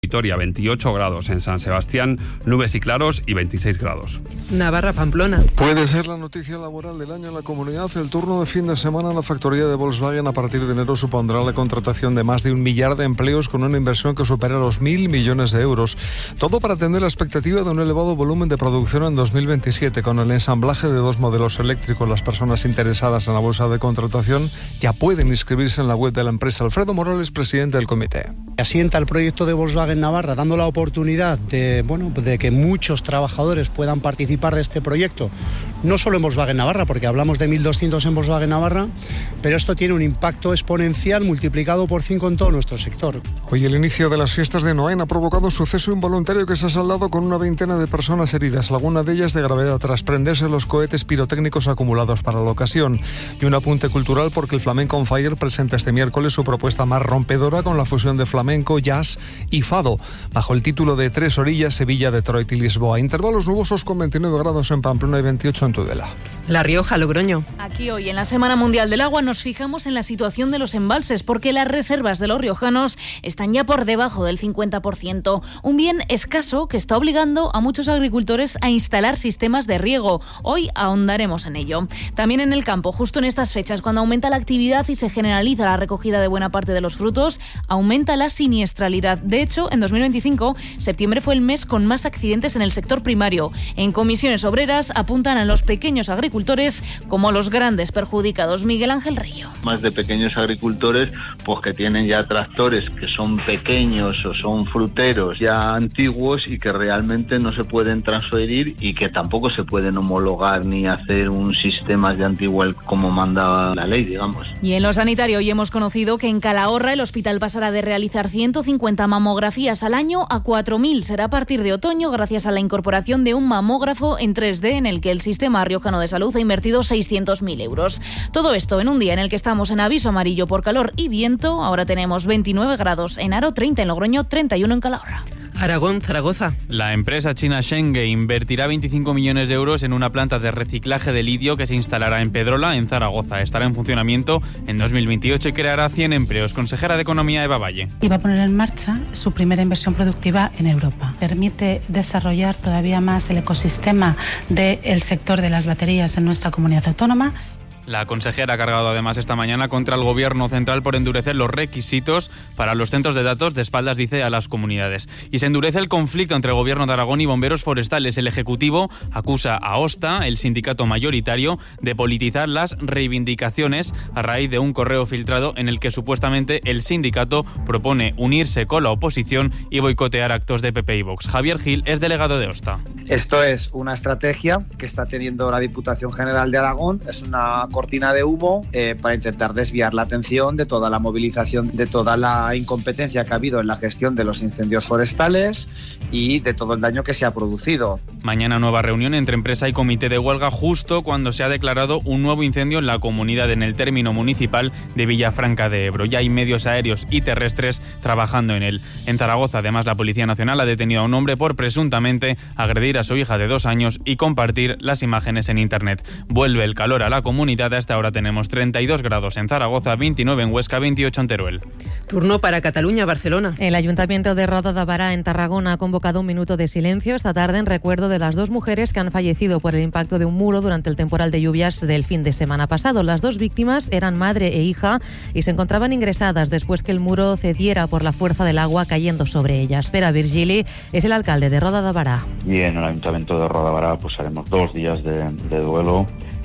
Vitoria 28 grados, en San Sebastián nubes y claros y 26 grados. Navarra-Pamplona. Puede ser la noticia laboral del año en la comunidad. El turno de fin de semana en la factoría de Volkswagen a partir de enero supondrá la contratación de más de 1 millar de empleos con una inversión que supera los 1.000 millones de euros. Todo para atender la expectativa de un elevado volumen de producción en 2027 con el ensamblaje de 2 modelos eléctricos. Las personas interesadas en la bolsa de contratación ya pueden inscribirse en la web de la empresa. Alfredo Morales, presidente del comité. Asienta el proyecto de Volkswagen Navarra, dando la oportunidad de que muchos trabajadores puedan participar de este proyecto, no solo en Volkswagen Navarra, porque hablamos de 1.200 en Volkswagen Navarra, pero esto tiene un impacto exponencial multiplicado por 5 en todo nuestro sector. Hoy el inicio de las fiestas de Noain ha provocado un suceso involuntario que se ha saldado con una veintena de personas heridas, alguna de ellas de gravedad tras prenderse los cohetes pirotécnicos acumulados para la ocasión. Y un apunte cultural porque el Flamenco on Fire presenta este miércoles su propuesta más rompedora con la fusión de flamenco, jazz y fado, bajo el título de 3 orillas, Sevilla, Detroit y Lisboa. Intervalos nubosos con 29 grados en Pamplona y 28 en Tudela. La Rioja, Logroño. Aquí hoy, en la Semana Mundial del Agua, nos fijamos en la situación de los embalses, porque las reservas de los riojanos están ya por debajo del 50%. Un bien escaso que está obligando a muchos agricultores a instalar sistemas de riego. Hoy ahondaremos en ello. También en el campo, justo en estas fechas, cuando aumenta la actividad y se generaliza la recogida de buena parte de los frutos, aumenta la siniestralidad. De hecho, en 2025, septiembre fue el mes con más accidentes en el sector primario. En comisiones obreras apuntan a los pequeños agricultores como los grandes perjudicados. Miguel Ángel Río. Más de pequeños agricultores pues que tienen ya tractores que son pequeños o son fruteros ya antiguos y que realmente no se pueden transferir y que tampoco se pueden homologar ni hacer un sistema de antiguo como manda la ley, digamos. Y en lo sanitario hoy hemos conocido que en Calahorra el hospital pasará de realizar 150 mamografías al año a 4.000. Será a partir de otoño gracias a la incorporación de un mamógrafo en 3D en el que el Sistema Riojano de Salud ha invertido 600.000 euros. Todo esto en un día en el que estamos en aviso amarillo por calor y viento. Ahora tenemos 29 grados en Haro, 30 en Logroño, 31 en Calahorra. Aragón, Zaragoza. La empresa china Shenge invertirá 25 millones de euros en una planta de reciclaje de lidio que se instalará en Pedrola, en Zaragoza. Estará en funcionamiento en 2028 y creará 100 empleos. Consejera de Economía, Eva Valle. Y va a poner en marcha su primera inversión productiva en Europa. Permite desarrollar todavía más el ecosistema del sector de las baterías en nuestra comunidad autónoma. La consejera ha cargado además esta mañana contra el Gobierno central por endurecer los requisitos para los centros de datos de espaldas, dice, a las comunidades. Y se endurece el conflicto entre el Gobierno de Aragón y bomberos forestales. El Ejecutivo acusa a OSTA, el sindicato mayoritario, de politizar las reivindicaciones a raíz de un correo filtrado en el que supuestamente el sindicato propone unirse con la oposición y boicotear actos de PP y Vox. Javier Gil es delegado de OSTA. Esto es una estrategia que está teniendo la Diputación General de Aragón. Es una cortina de humo para intentar desviar la atención de toda la movilización, de toda la incompetencia que ha habido en la gestión de los incendios forestales y de todo el daño que se ha producido. Mañana nueva reunión entre empresa y comité de huelga justo cuando se ha declarado un nuevo incendio en la comunidad en el término municipal de Villafranca de Ebro. Ya hay medios aéreos y terrestres trabajando en él. En Zaragoza, además, la Policía Nacional ha detenido a un hombre por presuntamente agredir a su hija de 2 años y compartir las imágenes en Internet. Vuelve el calor a la comunidad. Hasta ahora tenemos 32 grados en Zaragoza, 29 en Huesca, 28 en Teruel. Turno para Cataluña, Barcelona. El Ayuntamiento de Roda de Barà, en Tarragona, ha convocado un minuto de silencio esta tarde en recuerdo de las 2 mujeres que han fallecido por el impacto de un muro durante el temporal de lluvias del fin de semana pasado. Las 2 víctimas eran madre e hija y se encontraban ingresadas después que el muro cediera por la fuerza del agua cayendo sobre ellas. Pere Virgili es el alcalde de Roda de Barà. Y en el Ayuntamiento de Roda de Barà pues haremos 2 días de duelo.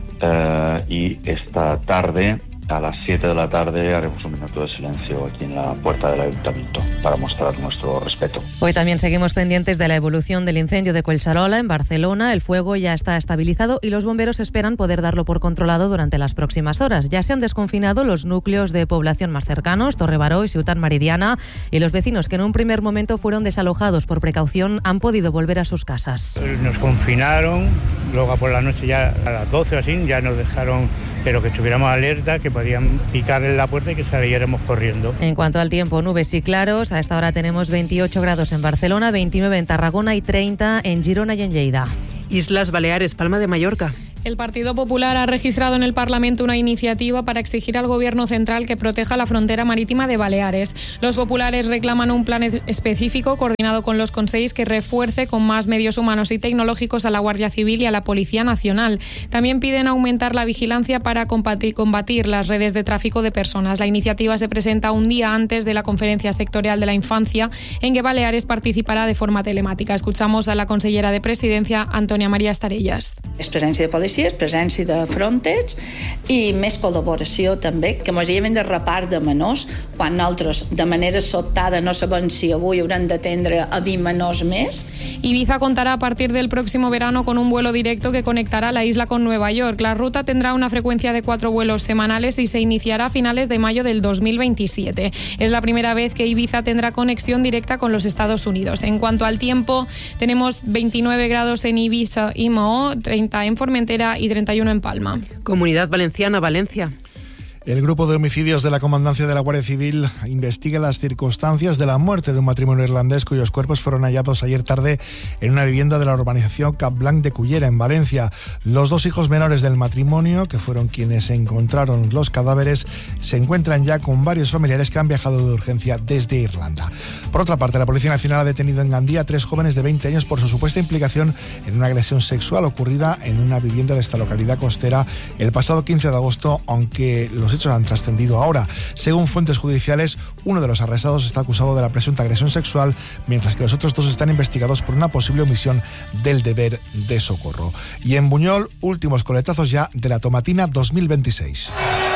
Y esta tarde, a las 7 de la tarde, haremos un minuto de silencio aquí en la puerta del Ayuntamiento para mostrar nuestro respeto. Hoy también seguimos pendientes de la evolución del incendio de Collserola en Barcelona. El fuego ya está estabilizado y los bomberos esperan poder darlo por controlado durante las próximas horas. Ya se han desconfinado los núcleos de población más cercanos, Torrebaró y Ciutat Meridiana, y los vecinos que en un primer momento fueron desalojados por precaución han podido volver a sus casas. Nos confinaron, luego por la noche ya a las 12 o así ya nos dejaron, pero que estuviéramos alerta, que podían picar en la puerta y que saliéramos corriendo. En cuanto al tiempo, nubes y claros. A esta hora tenemos 28 grados en Barcelona, 29 en Tarragona y 30 en Girona y en Lleida. Islas Baleares, Palma de Mallorca. El Partido Popular ha registrado en el Parlamento una iniciativa para exigir al Gobierno central que proteja la frontera marítima de Baleares. Los populares reclaman un plan específico coordinado con los consells que refuerce con más medios humanos y tecnológicos a la Guardia Civil y a la Policía Nacional. También piden aumentar la vigilancia para combatir las redes de tráfico de personas. La iniciativa se presenta un día antes de la Conferencia Sectorial de la Infancia, en que Baleares participarà de forma telemàtica. Escuchamos a la consellera de Presidencia, Antònia Maria Estarellas. És presència de policies, presència de Frontex i més col·laboració també, que ens lleven de repart de menors, quan nosaltres de manera sobtada no sabem si avui haurem d'atendre a 20 menors més. Ibiza contará a partir del próximo verano con un vuelo directo que conectará la isla con Nueva York. La ruta tendrá una frecuencia de 4 vuelos semanales y se iniciará a finales de mayo del 2027. Es la primera vez que Ibiza tendrá conexión directa con los Estados Unidos. En cuanto al tiempo, tenemos 29 grados en Ibiza y Mahó, 30 en Formentera y 31 en Palma. Comunidad Valenciana, Valencia. El grupo de homicidios de la Comandancia de la Guardia Civil investiga las circunstancias de la muerte de un matrimonio irlandés cuyos cuerpos fueron hallados ayer tarde en una vivienda de la urbanización Capblanc de Cullera, en Valencia. Los 2 hijos menores del matrimonio, que fueron quienes encontraron los cadáveres, se encuentran ya con varios familiares que han viajado de urgencia desde Irlanda. Por otra parte, la Policía Nacional ha detenido en Gandía a 3 jóvenes de 20 años por su supuesta implicación en una agresión sexual ocurrida en una vivienda de esta localidad costera el pasado 15 de agosto, aunque los hechos han trascendido ahora. Según fuentes judiciales, uno de los arrestados está acusado de la presunta agresión sexual, mientras que los otros 2 están investigados por una posible omisión del deber de socorro. Y en Buñol, últimos coletazos ya de la Tomatina 2026.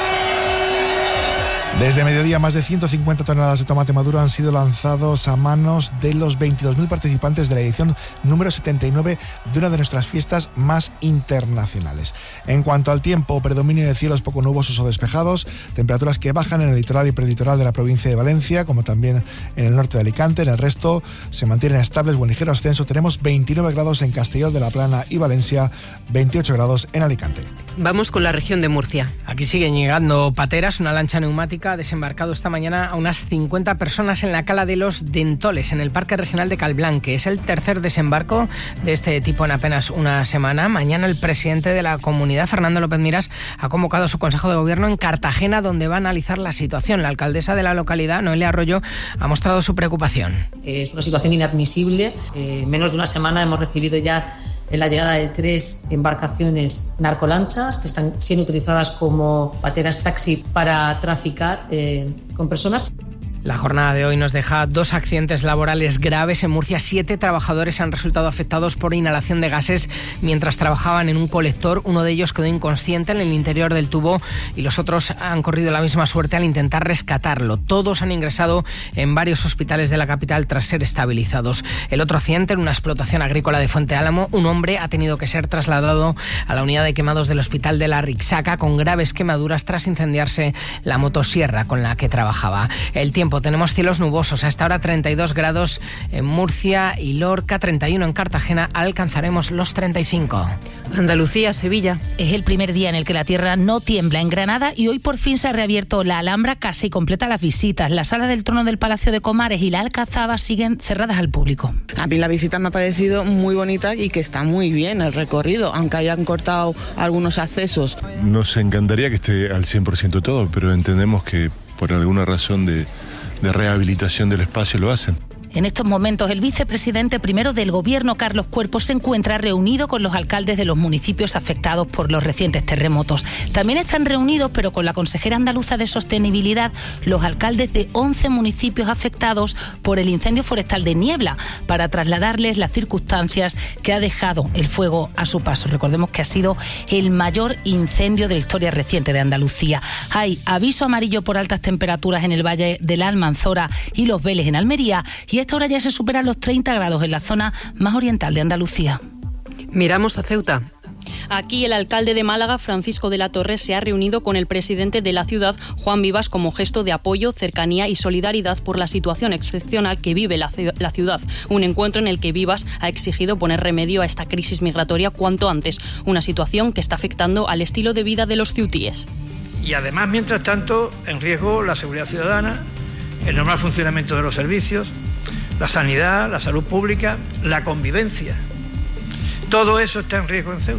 Desde mediodía, más de 150 toneladas de tomate maduro han sido lanzados a manos de los 22.000 participantes de la edición número 79 de una de nuestras fiestas más internacionales. En cuanto al tiempo, predominio de cielos poco nubosos o despejados, temperaturas que bajan en el litoral y prelitoral de la provincia de Valencia, como también en el norte de Alicante. En el resto se mantienen estables o en ligero ascenso. Tenemos 29 grados en Castelló de la Plana y Valencia, 28 grados en Alicante. Vamos con la región de Murcia. Aquí siguen llegando pateras. Una lancha neumática ha desembarcado esta mañana a unas 50 personas en la cala de los Dentoles, en el Parque Regional de Calblanque. Es el tercer desembarco de este tipo en apenas una semana. Mañana el presidente de la comunidad, Fernando López Miras, ha convocado a su Consejo de Gobierno en Cartagena, donde va a analizar la situación. La alcaldesa de la localidad, Noelia Arroyo, ha mostrado su preocupación. Es una situación inadmisible. En menos de una semana hemos recibido ya la llegada de 3 embarcaciones narcolanchas que están siendo utilizadas como pateras taxi para traficar con personas. La jornada de hoy nos deja 2 accidentes laborales graves. En Murcia, 7 trabajadores han resultado afectados por inhalación de gases mientras trabajaban en un colector. Uno de ellos quedó inconsciente en el interior del tubo y los otros han corrido la misma suerte al intentar rescatarlo. Todos han ingresado en varios hospitales de la capital tras ser estabilizados. El otro accidente, en una explotación agrícola de Fuente Álamo, un hombre ha tenido que ser trasladado a la unidad de quemados del hospital de la Rixaca con graves quemaduras tras incendiarse la motosierra con la que trabajaba. El tiempo, tenemos cielos nubosos, hasta ahora 32 grados en Murcia y Lorca, 31 en Cartagena, alcanzaremos los 35. Andalucía, Sevilla. Es el primer día en el que la tierra no tiembla en Granada y hoy por fin se ha reabierto la Alhambra, casi completa las visitas. La sala del trono del Palacio de Comares y la Alcazaba siguen cerradas al público. A mí la visita me ha parecido muy bonita y que está muy bien el recorrido, aunque hayan cortado algunos accesos. Nos encantaría que esté al 100% todo, pero entendemos que por alguna razón de rehabilitación del espacio lo hacen. En estos momentos, el vicepresidente primero del Gobierno, Carlos Cuerpo, se encuentra reunido con los alcaldes de los municipios afectados por los recientes terremotos. También están reunidos, pero con la consejera andaluza de Sostenibilidad, los alcaldes de 11 municipios afectados por el incendio forestal de Niebla, para trasladarles las circunstancias que ha dejado el fuego a su paso. Recordemos que ha sido el mayor incendio de la historia reciente de Andalucía. Hay aviso amarillo por altas temperaturas en el Valle de la Almanzora y Los Vélez en Almería, y a esta hora ya se superan los 30 grados en la zona más oriental de Andalucía. Miramos a Ceuta. Aquí el alcalde de Málaga, Francisco de la Torre, se ha reunido con el presidente de la ciudad, Juan Vivas, como gesto de apoyo, cercanía y solidaridad por la situación excepcional que vive la ciudad. Un encuentro en el que Vivas ha exigido poner remedio a esta crisis migratoria cuanto antes, una situación que está afectando al estilo de vida de los ceutíes. Y además, mientras tanto, en riesgo la seguridad ciudadana, el normal funcionamiento de los servicios, la sanidad, la salud pública, la convivencia. Todo eso está en riesgo en Ceuta.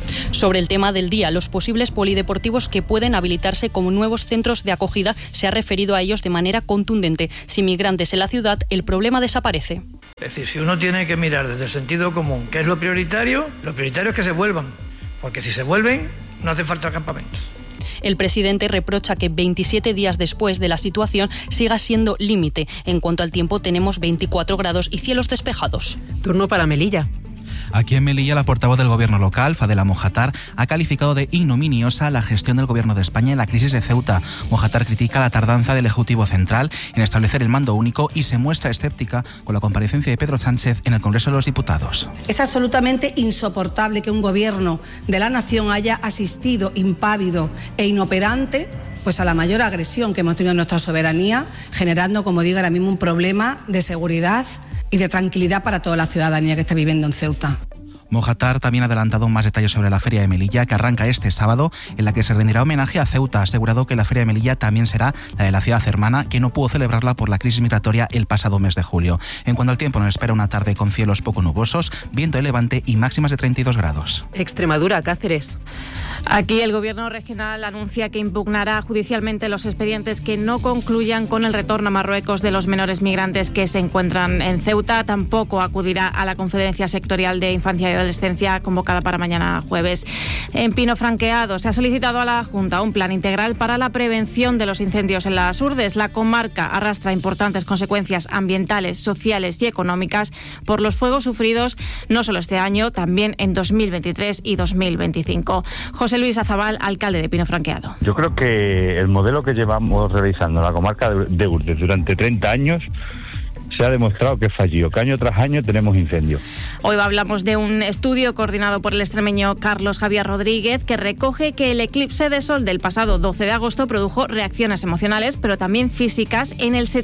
Sobre el tema del día, los posibles polideportivos que pueden habilitarse como nuevos centros de acogida, se ha referido a ellos de manera contundente. Sin migrantes en la ciudad, el problema desaparece. Es decir, si uno tiene que mirar desde el sentido común, ¿qué es lo prioritario? Lo prioritario es que se vuelvan, porque si se vuelven, no hace falta campamentos. El presidente reprocha que 27 días después de la situación siga siendo límite. En cuanto al tiempo, tenemos 24 grados y cielos despejados. Turno para Melilla. Aquí en Melilla, la portavoz del gobierno local, Fadela Mojatar, ha calificado de ignominiosa la gestión del gobierno de España en la crisis de Ceuta. Mojatar critica la tardanza del Ejecutivo Central en establecer el mando único y se muestra escéptica con la comparecencia de Pedro Sánchez en el Congreso de los Diputados. Es absolutamente insoportable que un gobierno de la nación haya asistido impávido e inoperante pues a la mayor agresión que hemos tenido en nuestra soberanía, generando, como digo, ahora mismo un problema de seguridad y de tranquilidad para toda la ciudadanía que está viviendo en Ceuta. Mojatar también ha adelantado más detalles sobre la Feria de Melilla, que arranca este sábado, en la que se rendirá homenaje a Ceuta. Ha asegurado que la Feria de Melilla también será la de la ciudad hermana, que no pudo celebrarla por la crisis migratoria el pasado mes de julio. En cuanto al tiempo, nos espera una tarde con cielos poco nubosos, viento de levante y máximas de 32 grados. Extremadura, Cáceres. Aquí el gobierno regional anuncia que impugnará judicialmente los expedientes que no concluyan con el retorno a Marruecos de los menores migrantes que se encuentran en Ceuta. Tampoco acudirá a la Conferencia Sectorial de Infancia y Adolescencia convocada para mañana jueves. En Pino Franqueado se ha solicitado a la Junta un plan integral para la prevención de los incendios en las urdes. La comarca arrastra importantes consecuencias ambientales, sociales y económicas por los fuegos sufridos no solo este año, también en 2023 y 2025. José Luis Azabal, alcalde de Pino Franqueado. Yo creo que el modelo que llevamos realizando en la comarca de Urdes durante 30 años se ha demostrado que es fallido, que año tras año tenemos incendios. Hoy hablamos de un estudio coordinado por el extremeño Carlos Javier Rodríguez que recoge que el eclipse de sol del pasado 12 de agosto produjo reacciones emocionales, pero también físicas en el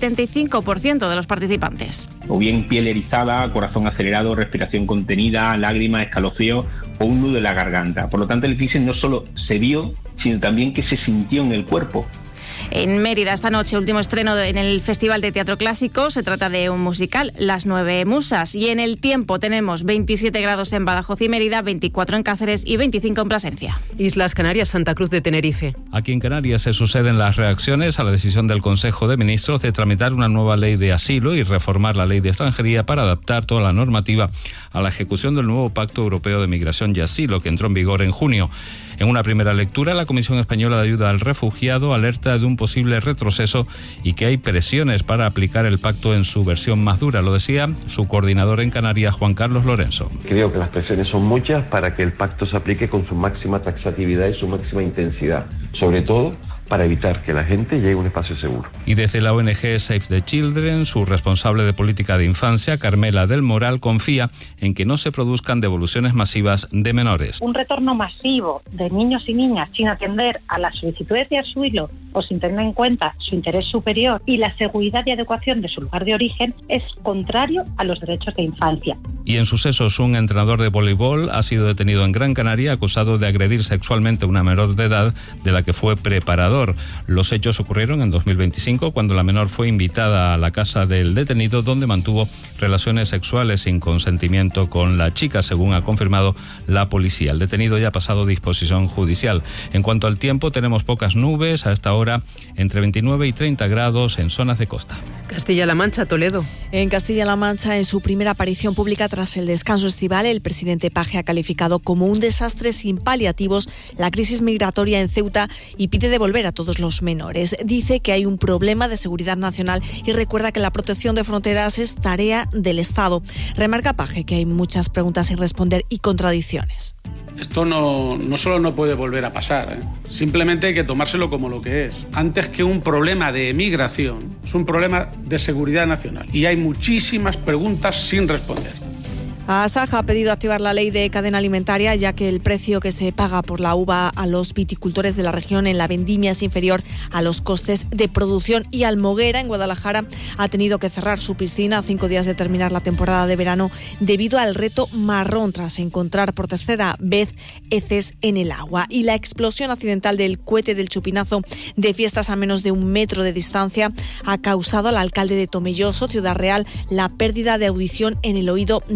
75% de los participantes. O bien piel erizada, corazón acelerado, respiración contenida, lágrimas, escalofrío o un nudo en la garganta. Por lo tanto, el eclipse no solo se vio, sino también que se sintió en el cuerpo. En Mérida esta noche, último estreno en el Festival de Teatro Clásico. Se trata de un musical, Las Nueve Musas. Y en el tiempo tenemos 27 grados en Badajoz y Mérida, 24 en Cáceres y 25 en Plasencia. Islas Canarias, Santa Cruz de Tenerife. Aquí en Canarias se suceden las reacciones a la decisión del Consejo de Ministros de tramitar una nueva ley de asilo y reformar la ley de extranjería para adaptar toda la normativa a la ejecución del nuevo Pacto Europeo de Migración y Asilo que entró en vigor en junio. En una primera lectura, la Comisión Española de Ayuda al Refugiado alerta de un posible retroceso y que hay presiones para aplicar el pacto en su versión más dura. Lo decía su coordinador en Canarias, Juan Carlos Lorenzo. Creo que las presiones son muchas para que el pacto se aplique con su máxima taxatividad y su máxima intensidad, sobre todo para evitar que la gente llegue a un espacio seguro. Y desde la ONG Save the Children, su responsable de política de infancia, Carmela del Moral, confía en que no se produzcan devoluciones masivas de menores. Un retorno masivo de niños y niñas sin atender a las solicitudes de asilo o sin tener en cuenta su interés superior y la seguridad y adecuación de su lugar de origen es contrario a los derechos de infancia. Y en sucesos, un entrenador de voleibol ha sido detenido en Gran Canaria acusado de agredir sexualmente a una menor de edad de la que fue preparador. Los hechos ocurrieron en 2025 cuando la menor fue invitada a la casa del detenido donde mantuvo relaciones sexuales sin consentimiento con la chica, según ha confirmado la policía. El detenido ya ha pasado disposición judicial. En cuanto al tiempo, tenemos pocas nubes a esta hora, entre 29 y 30 grados en zonas de costa. Castilla-La Mancha, Toledo. En Castilla-La Mancha, en su primera aparición pública tras el descanso estival, el presidente Paje ha calificado como un desastre sin paliativos la crisis migratoria en Ceuta y pide devolver a todos los menores. Dice que hay un problema de seguridad nacional y recuerda que la protección de fronteras es tarea del Estado. Remarca Paje que hay muchas preguntas sin responder y contradicciones. Esto no solo no puede volver a pasar, simplemente hay que tomárselo como lo que es. Antes que un problema de migración, es un problema de seguridad nacional y hay muchísimas preguntas sin responder. Asaja ha pedido activar la ley de cadena alimentaria, ya que el precio que se paga por la uva a los viticultores de la región en la vendimia es inferior a los costes de producción. Y Almoguera, en Guadalajara, ha tenido que cerrar su piscina a 5 días de terminar la temporada de verano debido al reto marrón tras encontrar por tercera vez heces en el agua. Y la explosión accidental del cohete del chupinazo de fiestas a menos de 1 metro de distancia ha causado al alcalde de Tomelloso, Ciudad Real, la pérdida de audición en el oído derecho.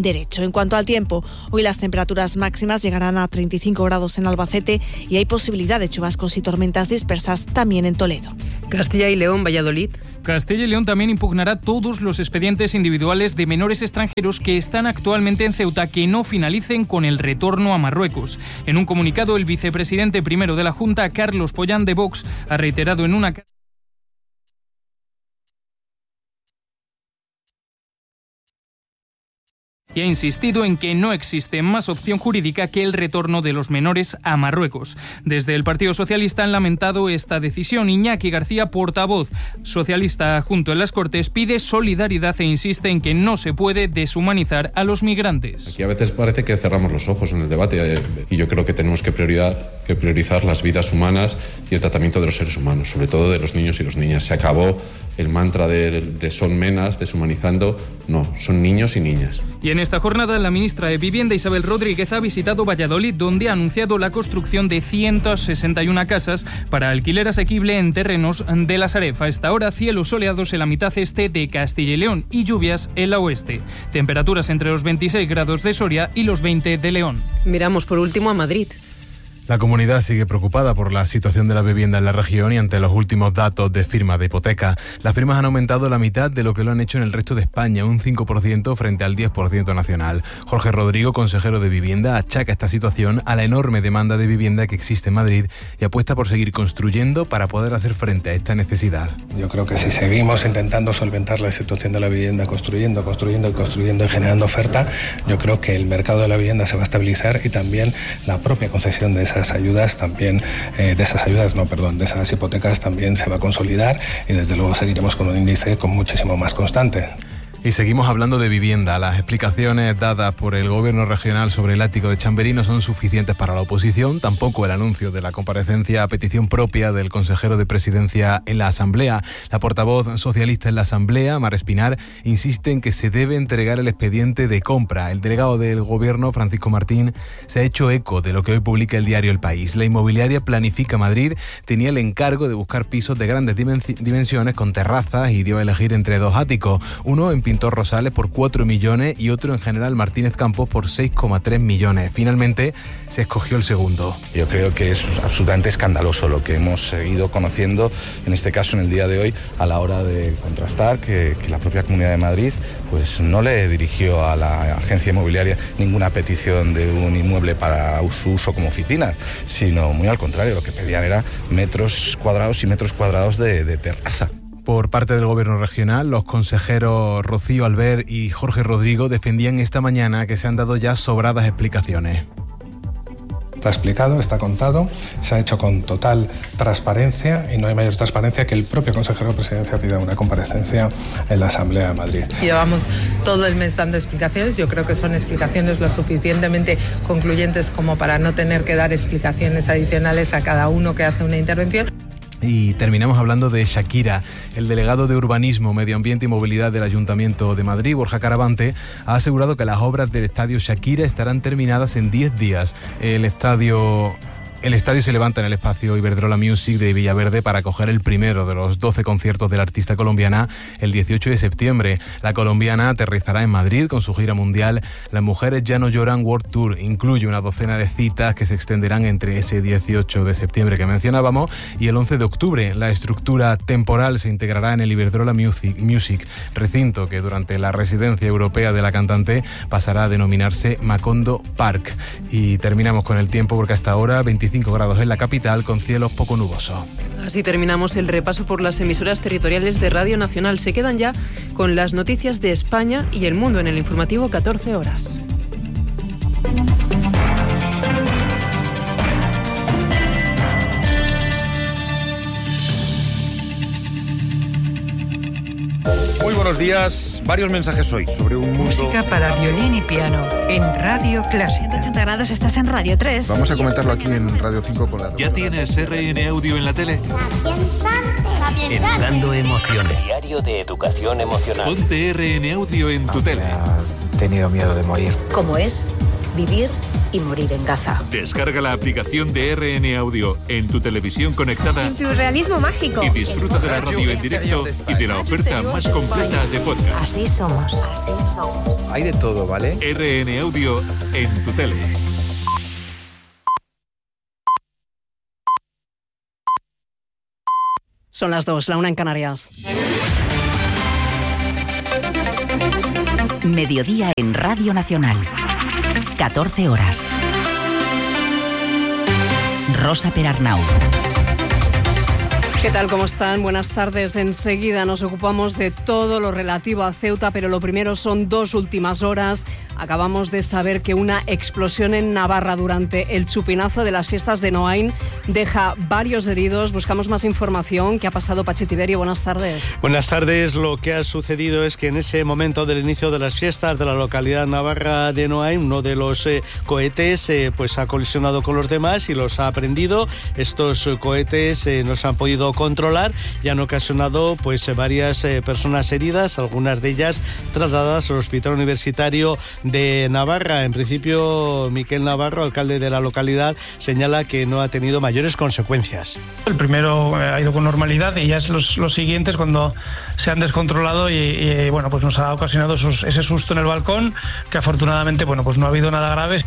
En cuanto al tiempo, hoy las temperaturas máximas llegarán a 35 grados en Albacete y hay posibilidad de chubascos y tormentas dispersas también en Toledo. Castilla y León, Valladolid. Castilla y León también impugnará todos los expedientes individuales de menores extranjeros que están actualmente en Ceuta que no finalicen con el retorno a Marruecos. En un comunicado, el vicepresidente primero de la Junta, Carlos Pollán de Vox, ha reiterado en una y ha insistido en que no existe más opción jurídica que el retorno de los menores a Marruecos. Desde el Partido Socialista han lamentado esta decisión. Iñaki García, portavoz socialista adjunto en las Cortes, pide solidaridad e insiste en que no se puede deshumanizar a los migrantes. Aquí a veces parece que cerramos los ojos en el debate y yo creo que tenemos que priorizar las vidas humanas y el tratamiento de los seres humanos, sobre todo de los niños y las niñas. Se acabó el mantra de son menas, deshumanizando. No, son niños y niñas. Y en esta jornada, la ministra de Vivienda, Isabel Rodríguez, ha visitado Valladolid, donde ha anunciado la construcción de 161 casas para alquiler asequible en terrenos de la Sareb. A esta hora, cielos soleados en la mitad este de Castilla y León y lluvias en la oeste. Temperaturas entre los 26 grados de Soria y los 20 de León. Miramos por último a Madrid. La comunidad sigue preocupada por la situación de la vivienda en la región y ante los últimos datos de firmas de hipoteca. Las firmas han aumentado la mitad de lo que lo han hecho en el resto de España, un 5% frente al 10% nacional. Jorge Rodrigo, consejero de Vivienda, achaca esta situación a la enorme demanda de vivienda que existe en Madrid y apuesta por seguir construyendo para poder hacer frente a esta necesidad. Yo creo que si seguimos intentando solventar la situación de la vivienda construyendo y generando oferta, yo creo que el mercado de la vivienda se va a estabilizar y también la propia concesión de esas hipotecas también se va a consolidar y desde luego seguiremos con un índice muchísimo más constante. Y seguimos hablando de vivienda. Las explicaciones dadas por el Gobierno regional sobre el ático de Chamberí no son suficientes para la oposición, tampoco el anuncio de la comparecencia a petición propia del consejero de Presidencia en la Asamblea. La portavoz socialista en la Asamblea, Mar Espinar, insiste en que se debe entregar el expediente de compra. El delegado del Gobierno, Francisco Martín, se ha hecho eco de lo que hoy publica el diario El País. La inmobiliaria Planifica Madrid tenía el encargo de buscar pisos de grandes dimensiones con terrazas y dio a elegir entre dos áticos. Uno en Pintor Rosales por 4 millones y otro en General Martínez Campos por 6,3 millones. Finalmente se escogió el segundo. Yo creo que es absolutamente escandaloso lo que hemos seguido conociendo, en este caso en el día de hoy, a la hora de contrastar que la propia Comunidad de Madrid pues no le dirigió a la agencia inmobiliaria ninguna petición de un inmueble para su uso como oficina, sino muy al contrario, lo que pedían era metros cuadrados y metros cuadrados de terraza. Por parte del Gobierno regional, los consejeros Rocío Albert y Jorge Rodrigo defendían esta mañana que se han dado ya sobradas explicaciones. Está explicado, está contado, se ha hecho con total transparencia y no hay mayor transparencia que el propio consejero de Presidencia pida una comparecencia en la Asamblea de Madrid. Llevamos todo el mes dando explicaciones, yo creo que son explicaciones lo suficientemente concluyentes como para no tener que dar explicaciones adicionales a cada uno que hace una intervención. Y terminamos hablando de Shakira. El delegado de Urbanismo, Medio Ambiente y Movilidad del Ayuntamiento de Madrid, Borja Caravante, ha asegurado que las obras del estadio Shakira estarán terminadas en 10 días. El estadio se levanta en el espacio Iberdrola Music de Villaverde para acoger el primero de los 12 conciertos de la artista colombiana el 18 de septiembre. La colombiana aterrizará en Madrid con su gira mundial Las Mujeres Ya No Lloran World Tour. Incluye una docena de citas que se extenderán entre ese 18 de septiembre que mencionábamos y el 11 de octubre. La estructura temporal se integrará en el Iberdrola Music, recinto que durante la residencia europea de la cantante pasará a denominarse Macondo Park. Y terminamos con el tiempo porque hasta ahora 25 grados en la capital con cielos poco nubosos. Así terminamos el repaso por las emisoras territoriales de Radio Nacional. Se quedan ya con las noticias de España y el mundo en el informativo 14 horas. Muy buenos días. Varios mensajes hoy sobre un mundo... Música para violín y piano en Radio Clásica. 180 grados, estás en Radio 3. Vamos a comentarlo aquí en Radio 5 con la... ¿Ya tienes RN Audio en la tele? Educando emociones. Diario de educación emocional. Ponte RN Audio en tu tele. He tenido miedo de morir. ¿Cómo es vivir y morir en Gaza. Descarga la aplicación de RN Audio en tu televisión conectada. Surrealismo mágico. Y disfruta de la radio en directo y de la oferta más completa de podcast. Así somos. Hay de todo, ¿vale? RN Audio en tu tele. Son las 2, la 1 en Canarias. Mediodía en Radio Nacional. 14 horas. Rosa Perarnau. ¿Qué tal? ¿Cómo están? Buenas tardes. Enseguida nos ocupamos de todo lo relativo a Ceuta, pero lo primero son 2 últimas horas. Acabamos de saber que una explosión en Navarra durante el chupinazo de las fiestas de Noain deja varios heridos. Buscamos más información. ¿Qué ha pasado, Pachi Tiberio? Buenas tardes. Buenas tardes. Lo que ha sucedido es que en ese momento del inicio de las fiestas de la localidad navarra de Noain, uno de los cohetes pues ha colisionado con los demás y los ha prendido. Estos cohetes no se han podido controlar y han ocasionado pues varias personas heridas, algunas de ellas trasladadas al Hospital Universitario de Navarra. En principio, Miquel Navarro, alcalde de la localidad, señala que no ha tenido mayores consecuencias. El primero ha ido con normalidad y ya es los siguientes cuando se han descontrolado y bueno, pues nos ha ocasionado ese susto en el balcón, que afortunadamente bueno, pues no ha habido nada grave.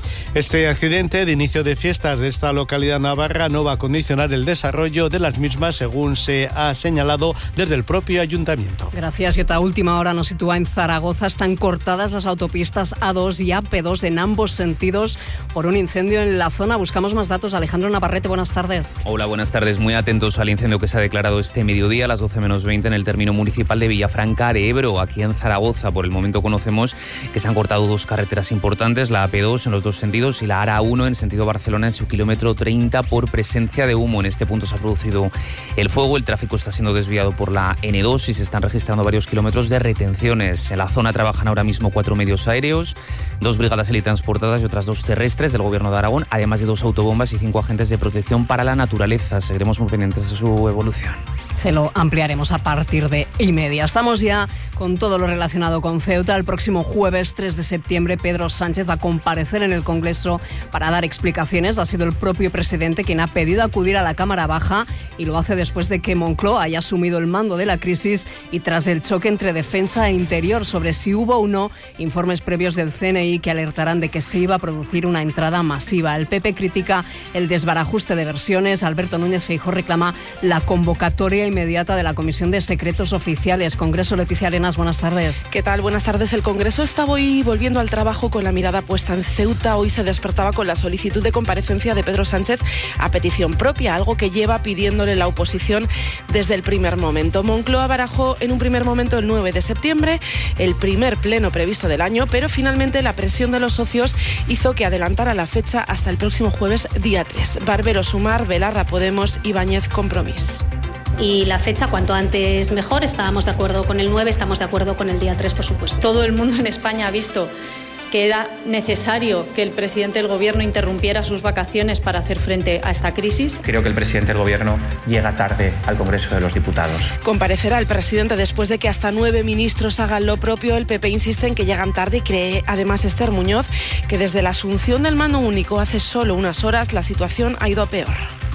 Este accidente de inicio de fiestas de esta localidad navarra no va a condicionar el desarrollo de las mismas, según se ha señalado desde el propio ayuntamiento. Gracias. Y otra última hora nos sitúa en Zaragoza. Están cortadas las autopistas A2 y AP2 en ambos sentidos por un incendio en la zona. Buscamos más datos. Alejandro Navarrete, buenas tardes. Hola, buenas tardes. Muy atentos al incendio que se ha declarado este mediodía a las 12:20 en el término municipal de Villafranca de Ebro, aquí en Zaragoza. Por el momento conocemos que se han cortado 2 carreteras importantes, la AP2 en los 2 sentidos y la ARA1 en sentido Barcelona en su kilómetro 30 por presencia de humo. En este punto se ha producido el fuego, el tráfico está siendo desviado por la N2 y se están registrando varios kilómetros de retenciones. En la zona trabajan ahora mismo 4 medios aéreos, 2 brigadas helitransportadas y otras 2 terrestres del Gobierno de Aragón, además de 2 autobombas y 5 agentes de protección para la naturaleza. Seguiremos muy pendientes de su evolución. Se lo ampliaremos a partir de 1:30. Estamos ya con todo lo relacionado con Ceuta. El próximo jueves 3 de septiembre Pedro Sánchez va a comparecer en el Congreso para dar explicaciones. Ha sido el propio presidente quien ha pedido acudir a la Cámara Baja y lo hace después de que Moncloa haya asumido el mando de la crisis y tras el choque entre defensa e interior sobre si hubo o no informes previos del CNI que alertarán de que se iba a producir una entrada masiva. El PP critica el desbarajuste de versiones. Alberto Núñez Feijóo reclama la convocatoria inmediata de la Comisión de Secretos Oficiales. Congreso, Leticia Arenas, buenas tardes. ¿Qué tal? Buenas tardes. El Congreso está hoy volviendo al trabajo con la mirada puesta en Ceuta. Hoy se despertaba con la solicitud de comparecencia de Pedro Sánchez a petición propia, algo que lleva pidiéndole la oposición desde el primer momento. Moncloa barajó en un primer momento el 9 de septiembre, el primer pleno previsto del año, pero finalmente la presión de los socios hizo que adelantara la fecha hasta el próximo jueves, día 3. Barbero Sumar, Belarra Podemos, Ibáñez Compromís. Y la fecha, cuanto antes mejor. Estábamos de acuerdo con el 9, estamos de acuerdo con el día 3, por supuesto. Todo el mundo en España ha visto que era necesario que el presidente del Gobierno interrumpiera sus vacaciones para hacer frente a esta crisis. Creo que el presidente del Gobierno llega tarde al Congreso de los Diputados. Comparecerá el presidente después de que hasta 9 ministros hagan lo propio. El PP insiste en que llegan tarde y cree, además, Esther Muñoz, que desde la asunción del mando único hace solo unas horas la situación ha ido a peor.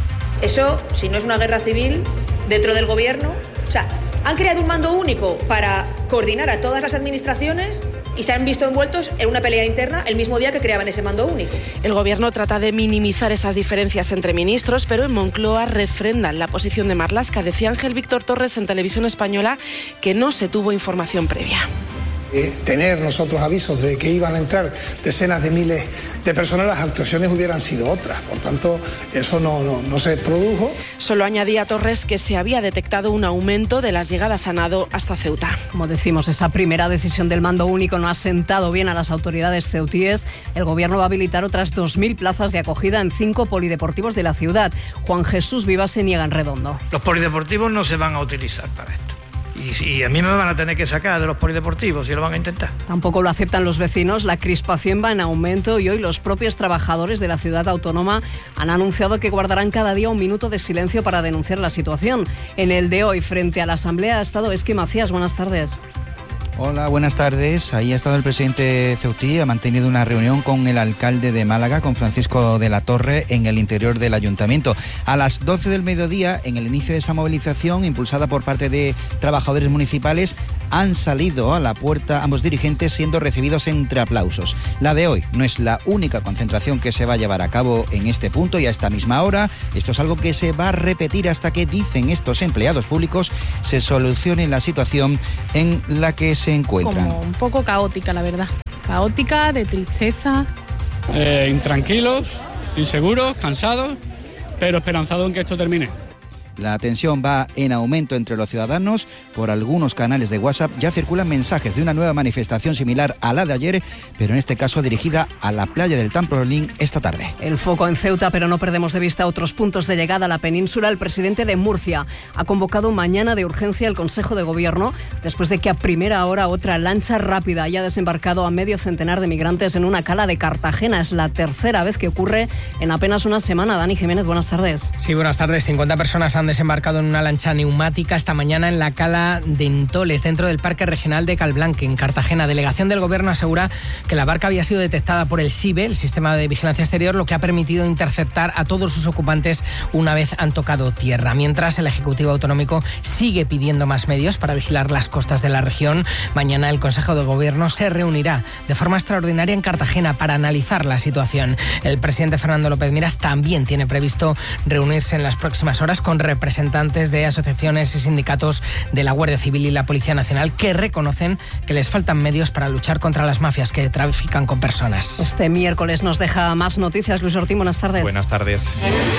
Eso, si no es una guerra civil dentro del Gobierno, o sea, han creado un mando único para coordinar a todas las administraciones y se han visto envueltos en una pelea interna el mismo día que creaban ese mando único. El Gobierno trata de minimizar esas diferencias entre ministros, pero en Moncloa refrendan la posición de Marlaska. Decía Ángel Víctor Torres en Televisión Española que no se tuvo información previa. Tener nosotros avisos de que iban a entrar decenas de miles de personas, las actuaciones hubieran sido otras. Por tanto, eso no se produjo. Solo añadía Torres que se había detectado un aumento de las llegadas a nado hasta Ceuta. Como decimos, esa primera decisión del mando único no ha sentado bien a las autoridades ceutíes. El Gobierno va a habilitar otras 2.000 plazas de acogida en 5 polideportivos de la ciudad. Juan Jesús Vivas se niega en Redondo. Los polideportivos no se van a utilizar para esto. Y a mí me van a tener que sacar de los polideportivos y lo van a intentar. Tampoco lo aceptan los vecinos. La crispación va en aumento y hoy los propios trabajadores de la ciudad autónoma han anunciado que guardarán cada día un minuto de silencio para denunciar la situación. En el de hoy, frente a la Asamblea, ha estado Esqui Macías. Buenas tardes. Hola, buenas tardes. Ahí ha estado el presidente ceutí, ha mantenido una reunión con el alcalde de Málaga, con Francisco de la Torre, en el interior del ayuntamiento. A las 12 del mediodía, en el inicio de esa movilización, impulsada por parte de trabajadores municipales, han salido a la puerta ambos dirigentes, siendo recibidos entre aplausos. La de hoy no es la única concentración que se va a llevar a cabo en este punto y a esta misma hora. Esto es algo que se va a repetir hasta que, dicen estos empleados públicos, se solucione la situación en la que se encuentran. Como un poco caótica, la verdad. Caótica, de tristeza. Intranquilos, inseguros, cansados, pero esperanzados en que esto termine. La tensión va en aumento entre los ciudadanos. Por algunos canales de WhatsApp ya circulan mensajes de una nueva manifestación similar a la de ayer, pero en este caso dirigida a la playa del Trampolín esta tarde. El foco en Ceuta, pero no perdemos de vista otros puntos de llegada a la península. El presidente de Murcia ha convocado mañana de urgencia el Consejo de Gobierno después de que a primera hora otra lancha rápida haya desembarcado a medio centenar de migrantes en una cala de Cartagena. Es la tercera vez que ocurre en apenas una semana. Dani Jiménez, buenas tardes. Sí, buenas tardes. 50 personas han desembarcado en una lancha neumática esta mañana en la cala de Entoles, dentro del Parque Regional de Calblanque, en Cartagena. Delegación del Gobierno asegura que la barca había sido detectada por el SIBE, el Sistema de Vigilancia Exterior, lo que ha permitido interceptar a todos sus ocupantes una vez han tocado tierra. Mientras, el Ejecutivo Autonómico sigue pidiendo más medios para vigilar las costas de la región. Mañana el Consejo de Gobierno se reunirá de forma extraordinaria en Cartagena para analizar la situación. El presidente Fernando López Miras también tiene previsto reunirse en las próximas horas con representantes de asociaciones y sindicatos de la Guardia Civil y la Policía Nacional, que reconocen que les faltan medios para luchar contra las mafias que trafican con personas. Este miércoles nos deja más noticias. Luis Ortín, buenas tardes. Buenas tardes.